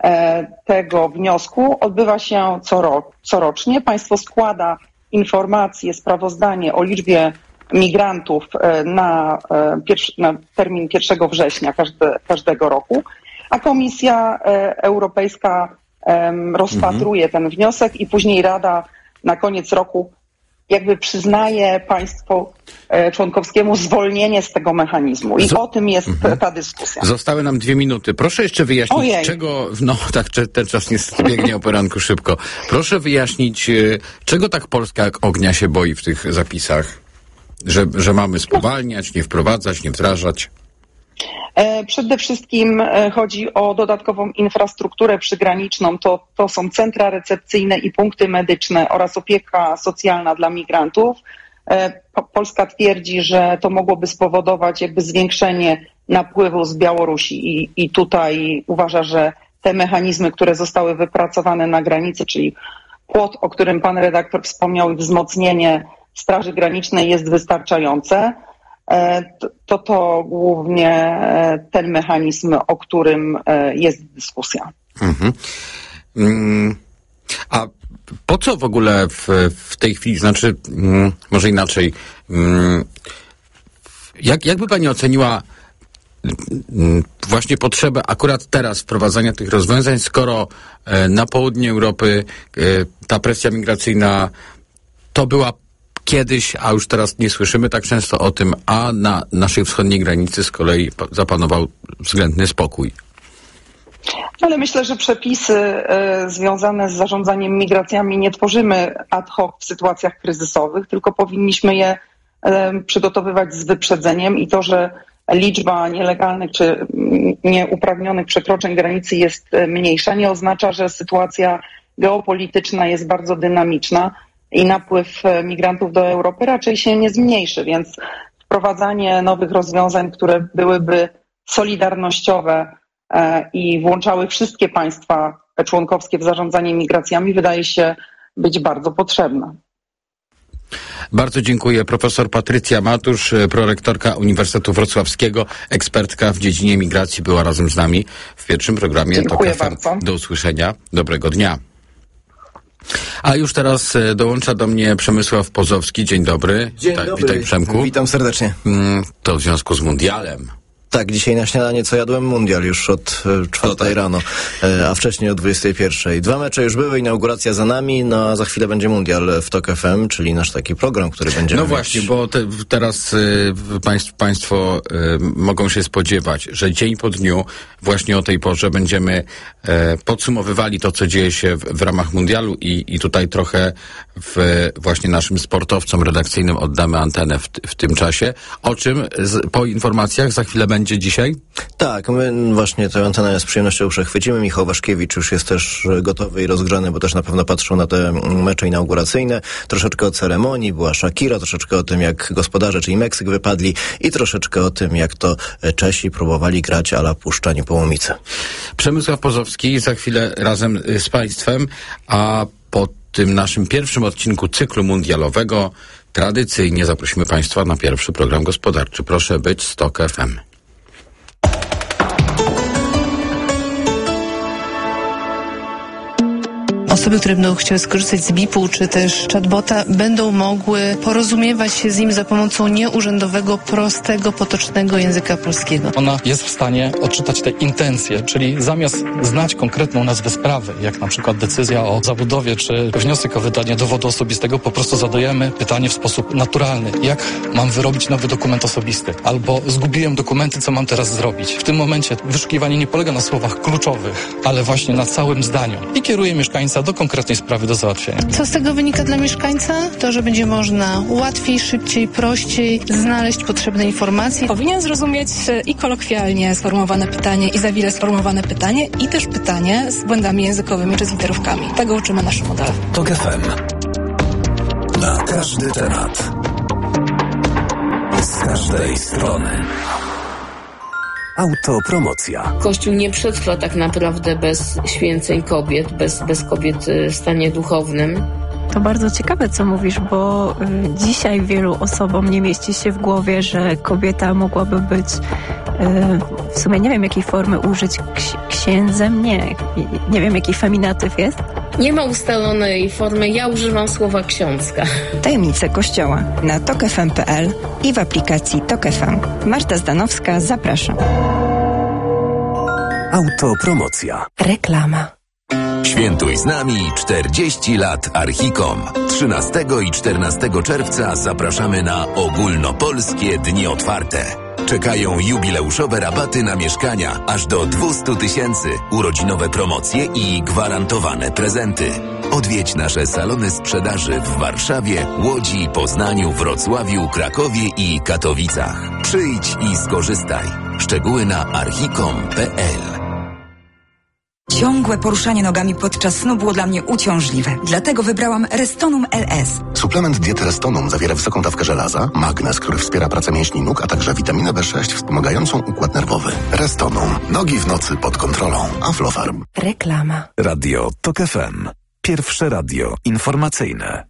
tego wniosku odbywa się coro, corocznie. Państwo składa informacje, sprawozdanie o liczbie migrantów na, pierwszy, na termin pierwszego września każde, każdego roku, a Komisja Europejska rozpatruje mhm. ten wniosek i później Rada na koniec roku jakby przyznaje państwu e, członkowskiemu zwolnienie z tego mechanizmu. I Z... o tym jest mhm. ta dyskusja. Zostały nam dwie minuty. Proszę jeszcze wyjaśnić, Ojej. czego... No tak, ten czas niestety biegnie o poranku szybko. Proszę wyjaśnić, czego tak Polska jak ognia się boi w tych zapisach? Że, że mamy spowalniać, nie wprowadzać, nie wdrażać? Przede wszystkim chodzi o dodatkową infrastrukturę przygraniczną. To, to są centra recepcyjne i punkty medyczne oraz opieka socjalna dla migrantów. Polska twierdzi, że to mogłoby spowodować jakby zwiększenie napływu z Białorusi i, i tutaj uważa, że te mechanizmy, które zostały wypracowane na granicy, czyli płot, o którym pan redaktor wspomniał, i wzmocnienie Straży Granicznej jest wystarczające. To to głównie ten mechanizm, o którym jest dyskusja. Mhm. Mm. A po co w ogóle w, w tej chwili, znaczy mm, może inaczej, mm, jak, jakby pani oceniła mm, właśnie potrzebę akurat teraz wprowadzania tych rozwiązań, skoro e, na południu Europy e, ta presja migracyjna to była kiedyś, a już teraz nie słyszymy tak często o tym, a na naszej wschodniej granicy z kolei zapanował względny spokój. Ale myślę, że przepisy e, związane z zarządzaniem migracjami nie tworzymy ad hoc w sytuacjach kryzysowych, tylko powinniśmy je e, przygotowywać z wyprzedzeniem i to, że liczba nielegalnych czy nieuprawnionych przekroczeń granicy jest mniejsza, nie oznacza, że sytuacja geopolityczna jest bardzo dynamiczna i napływ migrantów do Europy raczej się nie zmniejszy, więc wprowadzanie nowych rozwiązań, które byłyby solidarnościowe e, i włączały wszystkie państwa członkowskie w zarządzanie migracjami, wydaje się być bardzo potrzebne. Bardzo dziękuję. Profesor Patrycja Matusz, prorektorka Uniwersytetu Wrocławskiego, ekspertka w dziedzinie migracji, była razem z nami w pierwszym programie. Dziękuję bardzo. Do usłyszenia. Dobrego dnia. A już teraz dołącza do mnie Przemysław Pozowski. Dzień dobry. Dzień Witaj, dobry. Witaj, Przemku. Witam serdecznie. To w związku z mundialem. Tak, dzisiaj na śniadanie co jadłem? Mundial już od e, czwartej tak. rano, e, a wcześniej o dwudziestej pierwszej. Dwa mecze już były, inauguracja za nami, no a za chwilę będzie Mundial w Tok F M, czyli nasz taki program, który będziemy No właśnie, mieć. bo te, teraz y, państw, Państwo y, mogą się spodziewać, że dzień po dniu, właśnie o tej porze będziemy y, podsumowywali to, co dzieje się w, w ramach Mundialu i, i tutaj trochę w, właśnie naszym sportowcom redakcyjnym oddamy antenę w, w tym czasie. O czym z, po informacjach za chwilę będzie dzisiaj? Tak, my właśnie tę antenę z przyjemnością przechwycimy. Michał Waszkiewicz już jest też gotowy i rozgrzany, bo też na pewno patrzą na te mecze inauguracyjne. Troszeczkę o ceremonii, była Shakira, troszeczkę o tym, jak gospodarze, czyli Meksyk, wypadli i troszeczkę o tym, jak to Czesi próbowali grać a la Puszcza Niepołomice. Przemysław Pozowski za chwilę razem z Państwem, a po tym naszym pierwszym odcinku cyklu mundialowego tradycyjnie zaprosimy Państwa na pierwszy program gospodarczy. Proszę być z Tok F M. osoby, które będą chciały skorzystać z B I P-u czy też chatbota, będą mogły porozumiewać się z nim za pomocą nieurzędowego, prostego, potocznego języka polskiego. Ona jest w stanie odczytać te intencje, czyli zamiast znać konkretną nazwę sprawy, jak na przykład decyzja o zabudowie czy wniosek o wydanie dowodu osobistego, po prostu zadajemy pytanie w sposób naturalny. Jak mam wyrobić nowy dokument osobisty? Albo zgubiłem dokumenty, co mam teraz zrobić? W tym momencie wyszukiwanie nie polega na słowach kluczowych, ale właśnie na całym zdaniu i kieruje mieszkańca do konkretnej sprawy do załatwienia. Co z tego wynika dla mieszkańca? To, że będzie można łatwiej, szybciej, prościej znaleźć potrzebne informacje. Powinien zrozumieć i kolokwialnie sformułowane pytanie, i za wile sformułowane pytanie, i też pytanie z błędami językowymi czy z literówkami. Tego uczymy nasze modele. TOK F M. Na każdy temat. Z każdej strony. Autopromocja. Kościół nie przetrwa tak naprawdę bez święceń kobiet, bez, bez kobiet w stanie duchownym. To bardzo ciekawe, co mówisz, bo y, dzisiaj wielu osobom nie mieści się w głowie, że kobieta mogłaby być, y, w sumie nie wiem jakiej formy użyć, ks- księdzem, nie, nie wiem jaki feminatyw jest. Nie ma ustalonej formy, ja używam słowa ksiądzka. Tajemnice Kościoła na tok f m kropka p l i w aplikacji TOK F M. Marta Zdanowska, zapraszam. Autopromocja. Reklama. Świętuj z nami czterdzieści lat Archicom. trzynastego i czternastego czerwca zapraszamy na ogólnopolskie dni otwarte. Czekają jubileuszowe rabaty na mieszkania aż do dwieście tysięcy, urodzinowe promocje i gwarantowane prezenty. Odwiedź nasze salony sprzedaży w Warszawie, Łodzi, Poznaniu, Wrocławiu, Krakowie i Katowicach. Przyjdź i skorzystaj. Szczegóły na archicom kropka p l. Ciągłe poruszanie nogami podczas snu było dla mnie uciążliwe. Dlatego wybrałam Restonum L S. Suplement diety Restonum zawiera wysoką dawkę żelaza, magnez, który wspiera pracę mięśni nóg, a także witaminę B sześć wspomagającą układ nerwowy. Restonum. Nogi w nocy pod kontrolą. Aflofarm. Reklama. Radio TOK F M. Pierwsze radio informacyjne.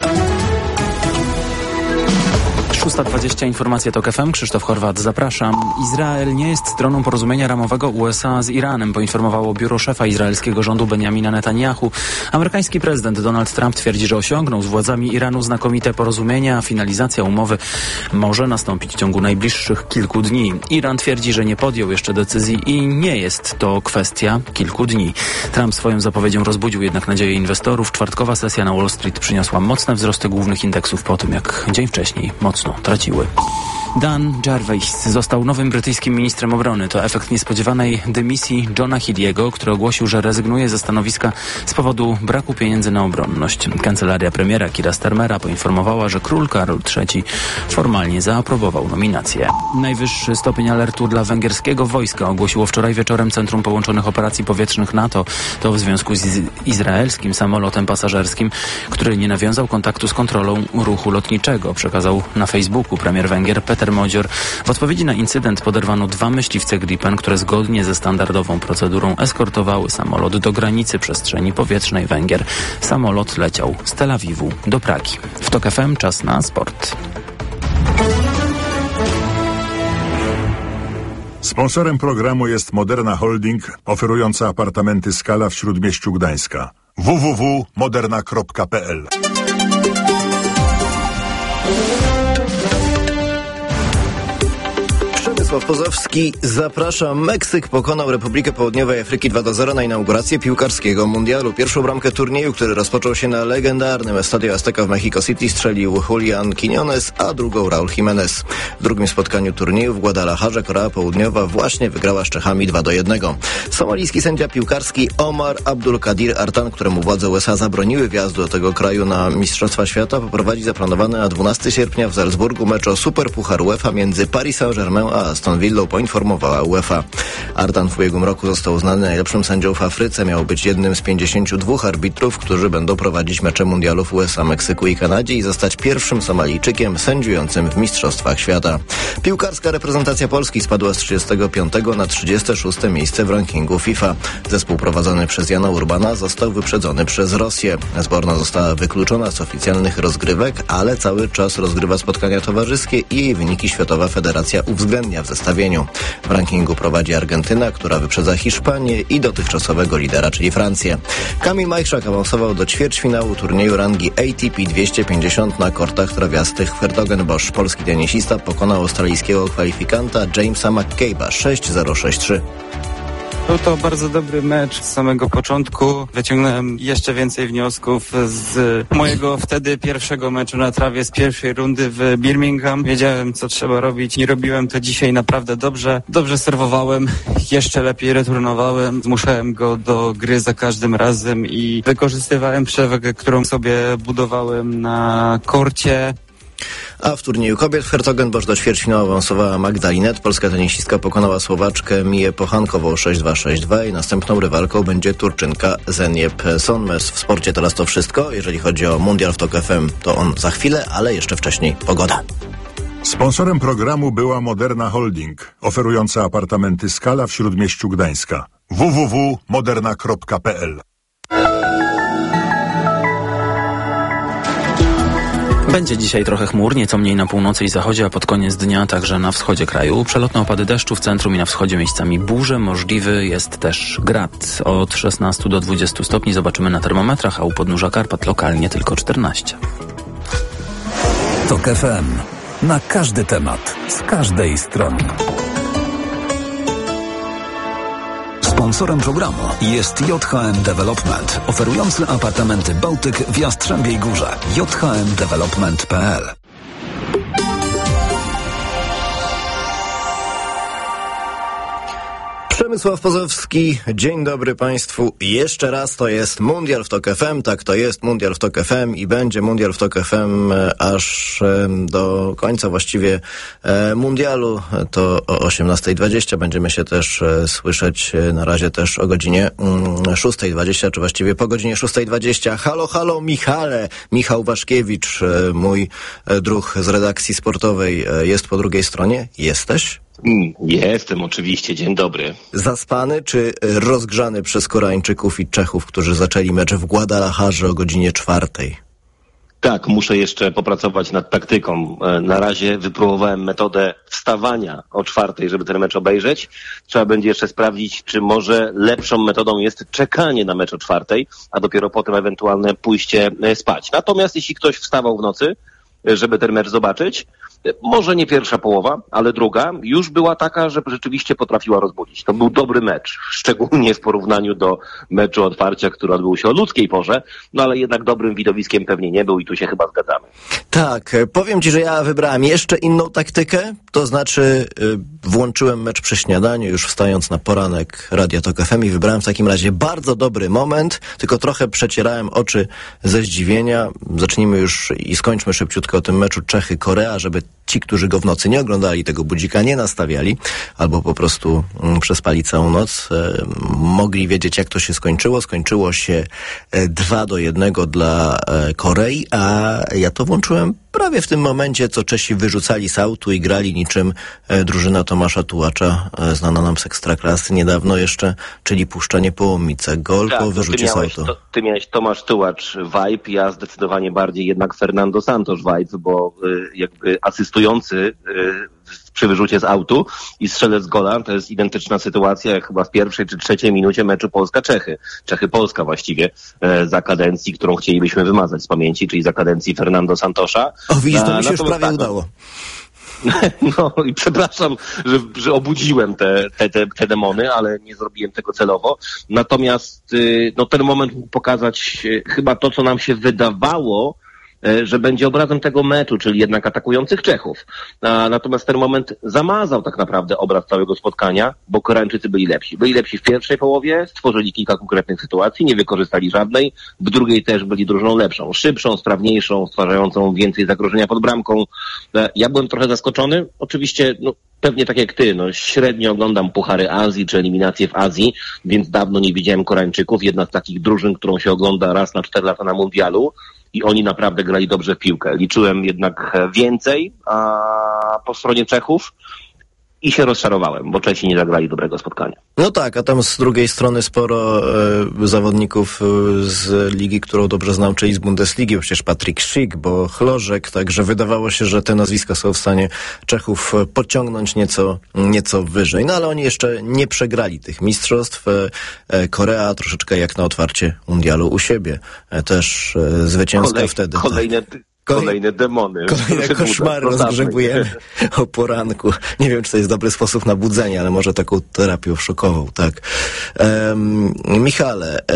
szósta dwadzieścia, informacje TOK F M, Krzysztof Chorwat, zapraszam. Izrael nie jest stroną porozumienia ramowego U S A z Iranem, poinformowało biuro szefa izraelskiego rządu Benjamina Netanyahu. Amerykański prezydent Donald Trump twierdzi, że osiągnął z władzami Iranu znakomite porozumienie, a finalizacja umowy może nastąpić w ciągu najbliższych kilku dni. Iran twierdzi, że nie podjął jeszcze decyzji i nie jest to kwestia kilku dni. Trump swoją zapowiedzią rozbudził jednak nadzieję inwestorów. Czwartkowa sesja na Wall Street przyniosła mocne wzrosty głównych indeksów po tym, jak dzień wcześniej mocno traciły. Dan Jarvis został nowym brytyjskim ministrem obrony. To efekt niespodziewanej dymisji Johna Healey'ego, który ogłosił, że rezygnuje ze stanowiska z powodu braku pieniędzy na obronność. Kancelaria premiera Keira Starmera poinformowała, że król Karol trzeci formalnie zaaprobował nominację. Najwyższy stopień alertu dla węgierskiego wojska ogłosiło wczoraj wieczorem Centrum Połączonych Operacji Powietrznych NATO. To w związku z izraelskim samolotem pasażerskim, który nie nawiązał kontaktu z kontrolą ruchu lotniczego, przekazał na Facebooku premier Węgier Peter Modzior. W odpowiedzi na incydent poderwano dwa myśliwce Gripen, które zgodnie ze standardową procedurą eskortowały samolot do granicy przestrzeni powietrznej Węgier. Samolot leciał z Tel Awiwu do Pragi. W TOK F M czas na sport. Sponsorem programu jest Moderna Holding, oferująca apartamenty Skala w Śródmieściu Gdańska. w w w kropka moderna kropka p l. Przemysław Pozowski, zapraszam. Meksyk pokonał Republikę Południowej Afryki dwa do zera na inaugurację piłkarskiego mundialu. Pierwszą bramkę turnieju, który rozpoczął się na legendarnym Estadio Azteca w Mexico City, strzelił Julian Quiñones, a drugą Raúl Jiménez. W drugim spotkaniu turnieju w Guadalajarze Korea Południowa właśnie wygrała z Czechami dwa do jednego. Somalijski sędzia piłkarski Omar Abdul Kadir Artan, któremu władze U S A zabroniły wjazdu do tego kraju na Mistrzostwa Świata, poprowadzi zaplanowany na dwunastego sierpnia w Salzburgu mecz o Superpuchar UEFA między Paris Saint-Germain a Aston Villą, poinformowała UEFA. Artan w ubiegłym roku został uznany najlepszym sędzią w Afryce. Miał być jednym z pięćdziesięciu dwóch arbitrów, którzy będą prowadzić mecze mundialów w U S A, Meksyku i Kanadzie i zostać pierwszym Somalijczykiem sędziującym w Mistrzostwach Świata. Piłkarska reprezentacja Polski spadła z trzydziestego piątego na trzydzieste szóste miejsce w rankingu FIFA. Zespół prowadzony przez Jana Urbana został wyprzedzony przez Rosję. Zborna została wykluczona z oficjalnych rozgrywek, ale cały czas rozgrywa spotkania towarzyskie i jej wyniki Światowa Federacja uwzględnia w zestawieniu. W rankingu prowadzi Argentyna, która wyprzedza Hiszpanię i dotychczasowego lidera, czyli Francję. Kamil Majchrzak awansował do ćwierćfinału turnieju rangi A T P dwieście pięćdziesiąt na kortach trawiastych w Hertogenbosch. Polski tenisista pokonał australijskiego kwalifikanta Jamesa McCabe'a sześć zero sześć trzy. Był to bardzo dobry mecz z samego początku. Wyciągnąłem jeszcze więcej wniosków z mojego wtedy pierwszego meczu na trawie z pierwszej rundy w Birmingham. Wiedziałem, co trzeba robić. Nie robiłem to dzisiaj naprawdę dobrze. Dobrze serwowałem, jeszcze lepiej returnowałem. Zmuszałem go do gry za każdym razem i wykorzystywałem przewagę, którą sobie budowałem na korcie. A w turnieju kobiet w Hertogenbosch do ćwierćfinału awansowała Magda Linet. Polska tenisistka pokonała Słowaczkę Miję Pochankową sześć dwa sześć dwa i następną rywalką będzie Turczynka Zeniep Sonmes. W sporcie teraz to wszystko. Jeżeli chodzi o Mundial w Tok F M, to on za chwilę, ale jeszcze wcześniej pogoda. Sponsorem programu była Moderna Holding, oferująca apartamenty Skala w Śródmieściu Gdańska. w w w kropka moderna kropka p l. Będzie dzisiaj trochę chmur, nieco mniej na północy i zachodzie, a pod koniec dnia także na wschodzie kraju. Przelotne opady deszczu w centrum i na wschodzie miejscami burze. Możliwy jest też grad. Od szesnastu do dwudziestu stopni zobaczymy na termometrach, a u podnóża Karpat lokalnie tylko czternaście. Tok F M. Na każdy temat, z każdej strony. Sponsorem programu jest J H M Development, oferujący apartamenty Bałtyk w Jastrzębiej Górze. j h m development kropka p l. Przemysław Pozowski, dzień dobry Państwu. Jeszcze raz to jest Mundial w Tok F M, tak to jest Mundial w Tok F M i będzie Mundial w Tok F M aż do końca właściwie Mundialu. To o osiemnasta dwadzieścia będziemy się też słyszeć na razie też o godzinie szósta dwadzieścia, czy właściwie po godzinie szósta dwadzieścia. Halo, halo Michale, Michał Waszkiewicz, mój druh z redakcji sportowej jest po drugiej stronie. Jesteś? Jestem oczywiście, dzień dobry. Zaspany czy rozgrzany przez Koreańczyków i Czechów, którzy zaczęli mecz w Guadalajarze o godzinie czwartej? Tak, muszę jeszcze popracować nad taktyką. Na razie wypróbowałem metodę wstawania o czwartej, żeby ten mecz obejrzeć. Trzeba będzie jeszcze sprawdzić, czy może lepszą metodą jest czekanie na mecz o czwartej, a dopiero potem ewentualne pójście spać. Natomiast jeśli ktoś wstawał w nocy, żeby ten mecz zobaczyć, może nie pierwsza połowa, ale druga już była taka, że rzeczywiście potrafiła rozbudzić. To był dobry mecz, szczególnie w porównaniu do meczu otwarcia, który odbył się o ludzkiej porze, no ale jednak dobrym widowiskiem pewnie nie był i tu się chyba zgadzamy. Tak, powiem Ci, że ja wybrałem jeszcze inną taktykę, to znaczy włączyłem mecz przy śniadaniu, już wstając na poranek Radia Tok F M i wybrałem w takim razie bardzo dobry moment, tylko trochę przecierałem oczy ze zdziwienia. Zacznijmy już i skończmy szybciutko o tym meczu Czechy-Korea, żeby ci, którzy go w nocy nie oglądali, tego budzika nie nastawiali, albo po prostu mm, przespali całą noc, e, mogli wiedzieć, jak to się skończyło. Skończyło się e, dwa do jednego dla e, Korei, a ja to włączyłem prawie w tym momencie, co Czesi wyrzucali z autu i grali niczym e, drużyna Tomasza Tułacza, e, znana nam z Ekstraklasy niedawno jeszcze, czyli puszczanie Połomice. Gol tak, po wyrzucie z auto. To, ty miałeś Tomasz Tułacz vibe, ja zdecydowanie bardziej jednak Fernando Santos vibe, bo y, jakby asystujący y, przy wyrzucie z autu i strzelec gola, to jest identyczna sytuacja jak chyba w pierwszej czy trzeciej minucie meczu Polska-Czechy. Czechy-Polska właściwie e, za kadencji, którą chcielibyśmy wymazać z pamięci, czyli za kadencji Fernando Santosza. O widzisz, to mi się A, już prawie tak, udało. No i przepraszam, że, że obudziłem te, te, te, te demony, ale nie zrobiłem tego celowo. Natomiast y, no, ten moment mógł pokazać y, chyba to, co nam się wydawało, że będzie obrazem tego meczu, czyli jednak atakujących Czechów. A, natomiast ten moment zamazał tak naprawdę obraz całego spotkania, bo Koreańczycy byli lepsi. Byli lepsi w pierwszej połowie, stworzyli kilka konkretnych sytuacji, nie wykorzystali żadnej. W drugiej też byli drużyną lepszą, szybszą, sprawniejszą, stwarzającą więcej zagrożenia pod bramką. Ja byłem trochę zaskoczony. Oczywiście, no, pewnie tak jak ty, no średnio oglądam Puchary Azji czy eliminacje w Azji, więc dawno nie widziałem Koreańczyków. Jedna z takich drużyn, którą się ogląda raz na cztery lata na mundialu. I oni naprawdę grali dobrze w piłkę. Liczyłem jednak więcej a po stronie Czechów. i się rozczarowałem, bo Czesi nie zagrali dobrego spotkania. No tak, a tam z drugiej strony sporo e, zawodników e, z ligi, którą dobrze znam, czyli z Bundesligi, przecież Patryk Schick, bo Chlożek, także wydawało się, że te nazwiska są w stanie Czechów podciągnąć nieco, nieco wyżej. No ale oni jeszcze nie przegrali tych mistrzostw. E, e, Korea troszeczkę jak na otwarcie mundialu u siebie. E, też e, zwycięska Kolej, wtedy. Kolejne... Tak. Kolejne demony. Kolejne koszmary rozgrzebujemy o poranku. Nie wiem, czy to jest dobry sposób na budzenie, ale może taką terapią szokową, tak. Um, Michale, e,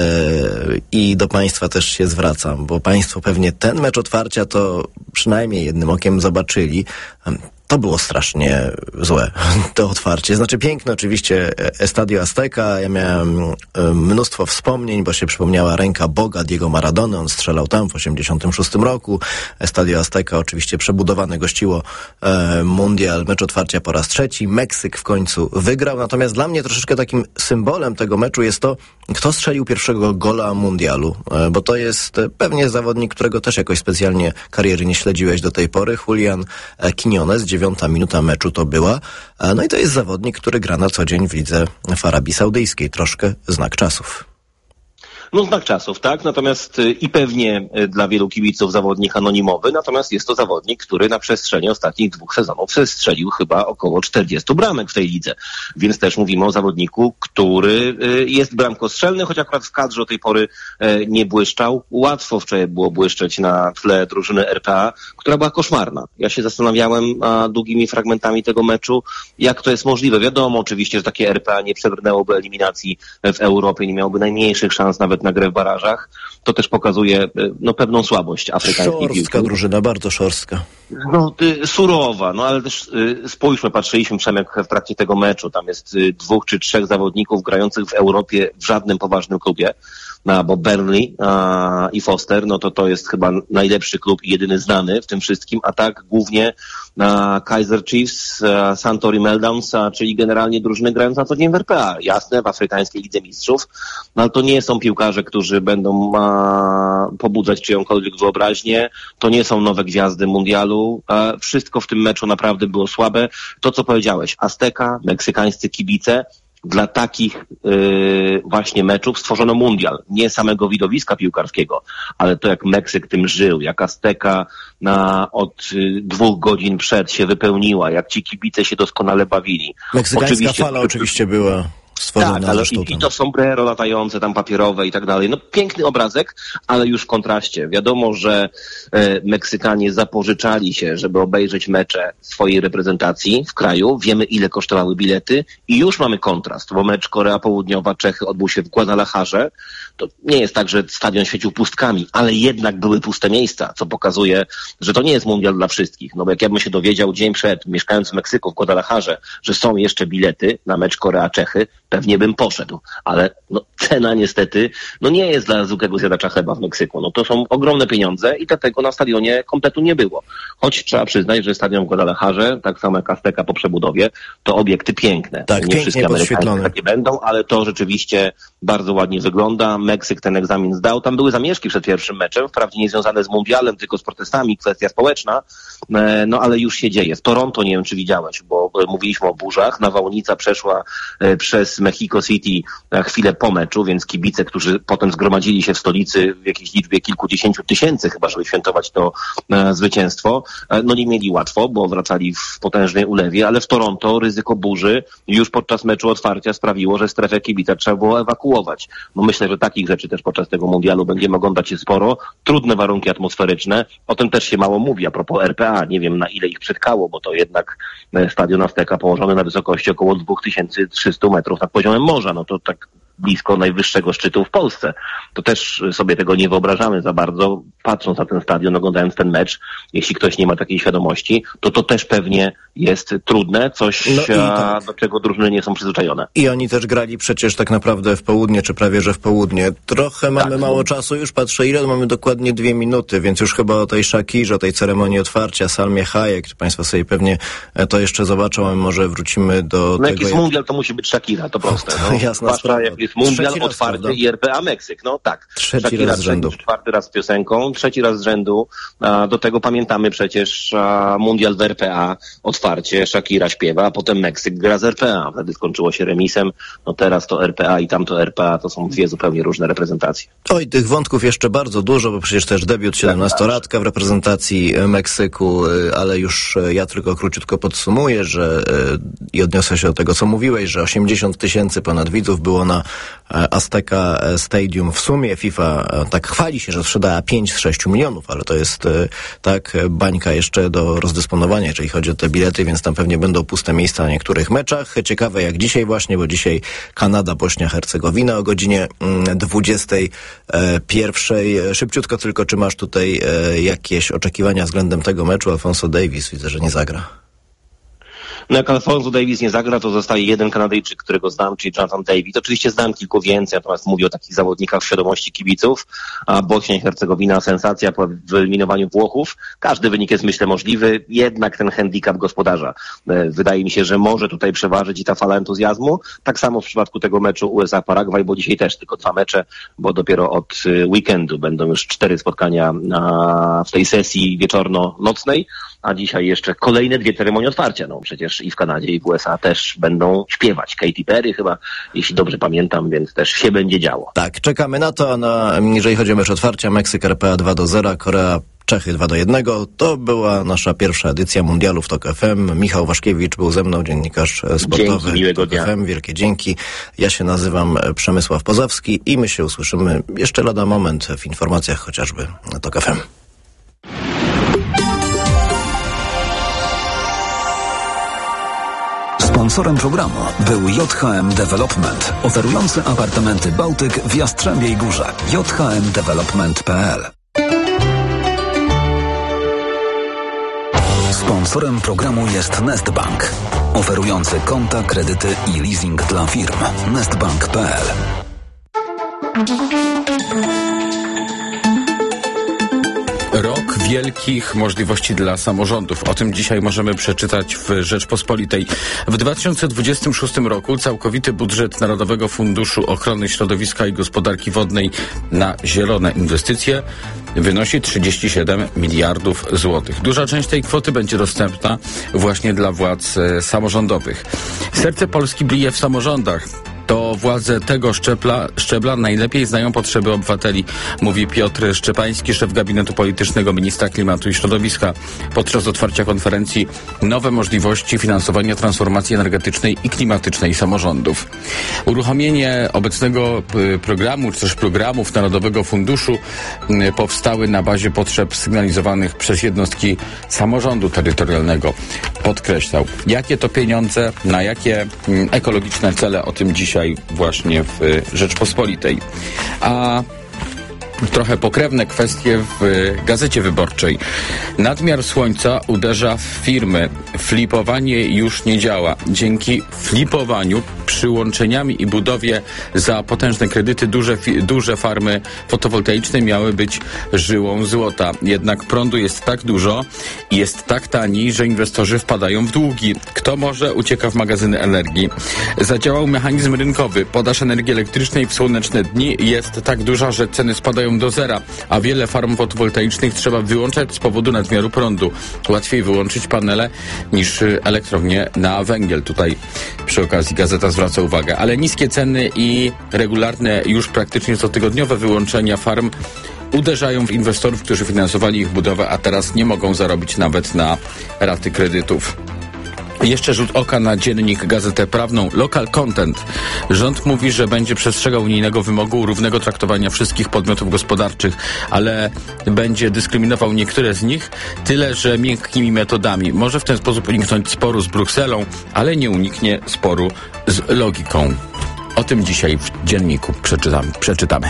i do Państwa też się zwracam, bo Państwo pewnie ten mecz otwarcia to przynajmniej jednym okiem zobaczyli. Um, To było strasznie złe, to otwarcie. Znaczy piękne oczywiście Estadio Azteca. Ja miałem mnóstwo wspomnień, bo się przypomniała ręka Boga Diego Maradony. On strzelał tam w osiemdziesiątym szóstym roku. Estadio Azteca oczywiście przebudowane gościło e, mundial. Mecz otwarcia po raz trzeci. Meksyk w końcu wygrał. Natomiast dla mnie troszeczkę takim symbolem tego meczu jest to, kto strzelił pierwszego gola mundialu. E, bo to jest e, pewnie zawodnik, którego też jakoś specjalnie kariery nie śledziłeś do tej pory. Julian e, Quiñones. Dziewiąta minuta meczu to była. No i to jest zawodnik, który gra na co dzień w lidze w Arabii Saudyjskiej. Troszkę znak czasów. No znak czasów, tak? Natomiast i pewnie dla wielu kibiców zawodnik anonimowy, natomiast jest to zawodnik, który na przestrzeni ostatnich dwóch sezonów strzelił chyba około czterdziestu bramek w tej lidze. Więc też mówimy o zawodniku, który jest bramkostrzelny, choć akurat w kadrze do tej pory nie błyszczał. Łatwo wczoraj było błyszczeć na tle drużyny R P A, która była koszmarna. Ja się zastanawiałem a, długimi fragmentami tego meczu, jak to jest możliwe. Wiadomo oczywiście, że takie R P A nie przebrnęłoby eliminacji w Europie, nie miałoby najmniejszych szans nawet na grę w barażach. To też pokazuje no, pewną słabość afrykańskiej piłki. Szorstka drużyna, bardzo szorstka. No, y, surowa, no ale też y, spójrzmy, patrzyliśmy, Przemek, w trakcie tego meczu. Tam jest y, dwóch czy trzech zawodników grających w Europie w żadnym poważnym klubie. No, bo Burnley a, i Foster, no to to jest chyba najlepszy klub i jedyny znany w tym wszystkim, a tak głównie a, Kaizer Chiefs, a, Suntory Meltdowns, a, czyli generalnie drużyny grające na co dzień w R P A. Jasne, w Afrykańskiej Lidze Mistrzów, no ale to nie są piłkarze, którzy będą a, pobudzać czyjąkolwiek wyobraźnię, to nie są nowe gwiazdy mundialu, a, wszystko w tym meczu naprawdę było słabe. To, co powiedziałeś, Azteca, meksykańscy kibice, dla takich yy, właśnie meczów stworzono mundial. Nie samego widowiska piłkarskiego, ale to jak Meksyk tym żył, jak Azteca na, od y, dwóch godzin przed się wypełniła, jak ci kibice się doskonale bawili. Meksykańska oczywiście, fala oczywiście była stworzona. Tak, ale i, i to sombrero latające tam papierowe i tak dalej. No piękny obrazek, ale już w kontraście. Wiadomo, że e, Meksykanie zapożyczali się, żeby obejrzeć mecze swojej reprezentacji w kraju. Wiemy, ile kosztowały bilety i już mamy kontrast, bo mecz Korea Południowa, Czechy odbył się w Guadalajarze. To nie jest tak, że stadion świecił pustkami, ale jednak były puste miejsca, co pokazuje, że to nie jest mundial dla wszystkich. No bo jak ja bym się dowiedział dzień przed, mieszkając w Meksyku, w Guadalajarze, że są jeszcze bilety na mecz Korea-Czechy, pewnie bym poszedł, ale no, cena niestety no nie jest dla zwykłego zjadacza chleba w Meksyku. No to są ogromne pieniądze i dlatego na stadionie kompletu nie było. Choć trzeba przyznać, że stadion w Guadalajarze, tak samo jak Azteca po przebudowie, to obiekty piękne. Tak, nie wszystkie Amerykanie takie będą, ale to rzeczywiście bardzo ładnie wygląda. Meksyk ten egzamin zdał. Tam były zamieszki przed pierwszym meczem, wprawdzie nie związane z mundialem, tylko z protestami, kwestia społeczna, no ale już się dzieje. W Toronto, nie wiem czy widziałeś, bo mówiliśmy o burzach, nawałnica przeszła przez Mexico City chwilę po meczu, więc kibice, którzy potem zgromadzili się w stolicy w jakiejś liczbie kilkudziesięciu tysięcy chyba, żeby świętować to e, zwycięstwo, e, no nie mieli łatwo, bo wracali w potężnej ulewie, ale w Toronto ryzyko burzy już podczas meczu otwarcia sprawiło, że strefę kibica trzeba było ewakuować. No myślę, że takich rzeczy też podczas tego mundialu będziemy oglądać się sporo. Trudne warunki atmosferyczne, o tym też się mało mówi a propos R P A. Nie wiem na ile ich przytkało, bo to jednak stadion Azteca położony na wysokości około dwa tysiące trzysta metrów nad poziomem morza. No to tak blisko najwyższego szczytu w Polsce. To też sobie tego nie wyobrażamy za bardzo, patrząc na ten stadion, oglądając ten mecz. Jeśli ktoś nie ma takiej świadomości, to to też pewnie jest trudne, coś no tak. do czego drużyny nie są przyzwyczajone. I oni też grali przecież tak naprawdę w południe, czy prawie że w południe. Trochę mamy tak, mało no. czasu, już patrzę ile, mamy dokładnie dwie minuty, więc już chyba o tej Shakirze, o tej ceremonii otwarcia, Salmie Hayek, Państwo sobie pewnie to jeszcze zobaczą, a może wrócimy do no tego. No jak jest jak... mundial, to musi być Shakira, to proste. No. Jasna sprawa. Jest mundial raz, otwarty prawda? I R P A Meksyk, no tak. Trzeci Shakira raz z rzędu. Czwarty raz z piosenką, trzeci raz z rzędu. A, do tego pamiętamy przecież a, mundial w R P A, otwarty otwarcie, Shakira śpiewa, a potem Meksyk gra z R P A. Wtedy skończyło się remisem. No teraz to R P A i tamto R P A to są dwie zupełnie różne reprezentacje. Oj, tych wątków jeszcze bardzo dużo, bo przecież też debiut siedemnastolatka w reprezentacji Meksyku, ale już ja tylko króciutko podsumuję, że i odniosę się do tego, co mówiłeś, że osiemdziesiąt tysięcy ponad widzów było na Azteca Stadium w sumie. FIFA tak chwali się, że sprzedała pięć z sześciu milionów, ale to jest tak bańka jeszcze do rozdysponowania, jeżeli chodzi o te bilety, więc tam pewnie będą puste miejsca na niektórych meczach. Ciekawe jak dzisiaj właśnie, bo dzisiaj Kanada, Bośnia, Hercegowina o godzinie dwudziestej pierwszej. Szybciutko tylko, czy masz tutaj jakieś oczekiwania względem tego meczu? Alfonso Davies widzę, że nie zagra. No jak Alfonso Davies nie zagra, to zostaje jeden Kanadyjczyk, którego znam, czyli Jonathan David. Oczywiście znam kilku więcej, natomiast mówię o takich zawodnikach w świadomości kibiców. A Bośnia i Hercegowina, sensacja po wyeliminowaniu Włochów. Każdy wynik jest, myślę, możliwy, jednak ten handicap gospodarza. Wydaje mi się, że może tutaj przeważyć i ta fala entuzjazmu. Tak samo w przypadku tego meczu U S A-Paragwaj, bo dzisiaj też tylko dwa mecze, bo dopiero od weekendu będą już cztery spotkania na, w tej sesji wieczorno-nocnej, a dzisiaj jeszcze kolejne dwie ceremonie otwarcia. No przecież i w Kanadzie, i w U S A też będą śpiewać. Katy Perry chyba, jeśli dobrze pamiętam, więc też się będzie działo. Tak, czekamy na to. No, jeżeli chodzi o mecz otwarcia, Meksyk R P A dwa do zera, Korea Czechy dwa do jednego. To była nasza pierwsza edycja Mundialu w Tok F M. Michał Waszkiewicz był ze mną, dziennikarz sportowy. Dzięki, miłego Tok dnia. F M. Wielkie dzięki. Ja się nazywam Przemysław Pozowski i my się usłyszymy jeszcze lada moment w informacjach chociażby na Tok F M. Sponsorem programu był J H M Development, oferujący apartamenty Bałtyk w Jastrzębiej Górze. j h m development kropka p l. Sponsorem programu jest Nestbank, oferujący konta, kredyty i leasing dla firm. nestbank kropka p l. Rok wielkich możliwości dla samorządów. O tym dzisiaj możemy przeczytać w Rzeczpospolitej. W dwa tysiące dwudziestym szóstym roku całkowity budżet Narodowego Funduszu Ochrony Środowiska i Gospodarki Wodnej na zielone inwestycje wynosi trzydzieści siedem miliardów złotych. Duża część tej kwoty będzie dostępna właśnie dla władz e, samorządowych. Serce Polski bije w samorządach. To władze tego szczebla, szczebla najlepiej znają potrzeby obywateli, mówi Piotr Szczepański, szef gabinetu politycznego ministra klimatu i środowiska podczas otwarcia konferencji Nowe możliwości finansowania transformacji energetycznej i klimatycznej samorządów. Uruchomienie obecnego programu, czy też programów Narodowego Funduszu powstały na bazie potrzeb sygnalizowanych przez jednostki samorządu terytorialnego. Podkreślał, jakie to pieniądze, na jakie ekologiczne cele, o tym dzisiaj właśnie w Rzeczpospolitej. A trochę pokrewne kwestie w Gazecie Wyborczej. Nadmiar słońca uderza w firmy. Flipowanie już nie działa. Dzięki flipowaniu, przyłączeniami i budowie za potężne kredyty duże, duże farmy fotowoltaiczne miały być żyłą złota. Jednak prądu jest tak dużo i jest tak tani, że inwestorzy wpadają w długi. Kto może, ucieka w magazyny energii. Zadziałał mechanizm rynkowy. Podaż energii elektrycznej w słoneczne dni jest tak duża, że ceny spadają do zera, a wiele farm fotowoltaicznych trzeba wyłączać z powodu nadmiaru prądu. Łatwiej wyłączyć panele niż elektrownie na węgiel. Tutaj przy okazji gazeta zwraca uwagę. Ale niskie ceny i regularne, już praktycznie cotygodniowe wyłączenia farm uderzają w inwestorów, którzy finansowali ich budowę, a teraz nie mogą zarobić nawet na raty kredytów. Jeszcze rzut oka na dziennik Gazetę Prawną. Local Content. Rząd mówi, że będzie przestrzegał unijnego wymogu równego traktowania wszystkich podmiotów gospodarczych, ale będzie dyskryminował niektóre z nich, tyle że miękkimi metodami. Może w ten sposób uniknąć sporu z Brukselą, ale nie uniknie sporu z logiką. O tym dzisiaj w dzienniku przeczytamy. przeczytamy.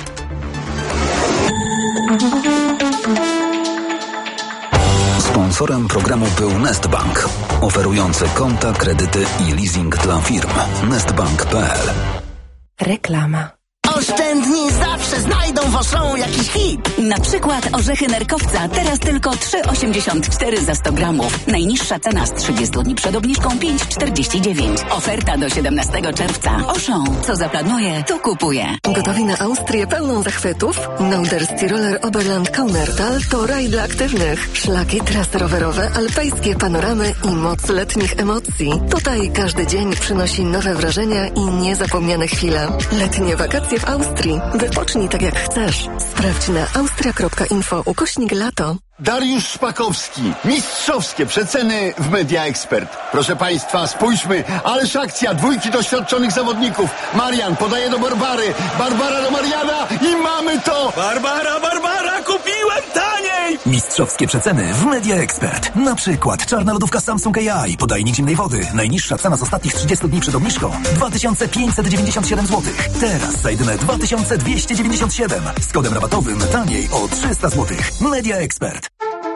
Sponsorem programu był Nestbank, oferujący konta, kredyty i leasing dla firm. nestbank kropka p l. Reklama. Oszczędni zawsze znajdą w Auchan jakiś hit. Na przykład orzechy nerkowca, teraz tylko trzy osiemdziesiąt cztery za sto gramów. Najniższa cena z trzydziestu dni przed obniżką pięć czterdzieści dziewięć. Oferta do siedemnastego czerwca. Auchan. Co zaplanuje, to kupuje. Gotowi na Austrię pełną zachwytów? Norderski Roller Oberland Kaunertal to raj dla aktywnych. Szlaki, trasy rowerowe, alpejskie panoramy i moc letnich emocji. Tutaj każdy dzień przynosi nowe wrażenia i niezapomniane chwile. Letnie wakacje w Austrii. Wypocznij tak jak chcesz. Sprawdź na austria kropka info ukośnik lato. Dariusz Szpakowski. Mistrzowskie przeceny w Media Expert. Proszę Państwa, spójrzmy. Ależ akcja. Dwójki doświadczonych zawodników. Marian podaje do Barbary. Barbara do Mariana i mamy to! Barbara, Barbara, kupiłem taniej! Mistrzowskie przeceny w Media Expert. Na przykład czarna lodówka Samsung A I. Podajnik zimnej wody. Najniższa cena z ostatnich trzydziestu dni przed obniżką. dwa tysiące pięćset dziewięćdziesiąt siedem złotych. Teraz za jedyne dwa tysiące dwieście dziewięćdziesiąt siedem. Z kodem rabatowym taniej o trzysta złotych. Media Expert.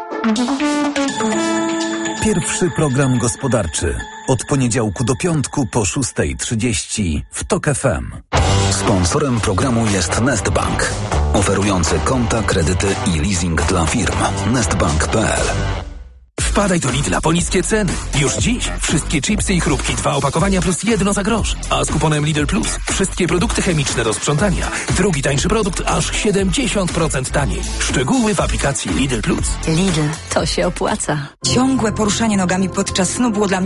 Pierwszy program gospodarczy. Od poniedziałku do piątku po szósta trzydzieści w TOK F M. Sponsorem programu jest Nestbank, oferujący konta, kredyty i leasing dla firm. nestbank kropka p l. Wpadaj do Lidla po niskie ceny. Już dziś wszystkie chipsy i chrupki, dwa opakowania plus jedno za grosz. A z kuponem Lidl Plus wszystkie produkty chemiczne do sprzątania. Drugi tańszy produkt aż siedemdziesiąt procent taniej. Szczegóły w aplikacji Lidl Plus. Lidl, to się opłaca. Ciągłe poruszanie nogami podczas snu było dla mnie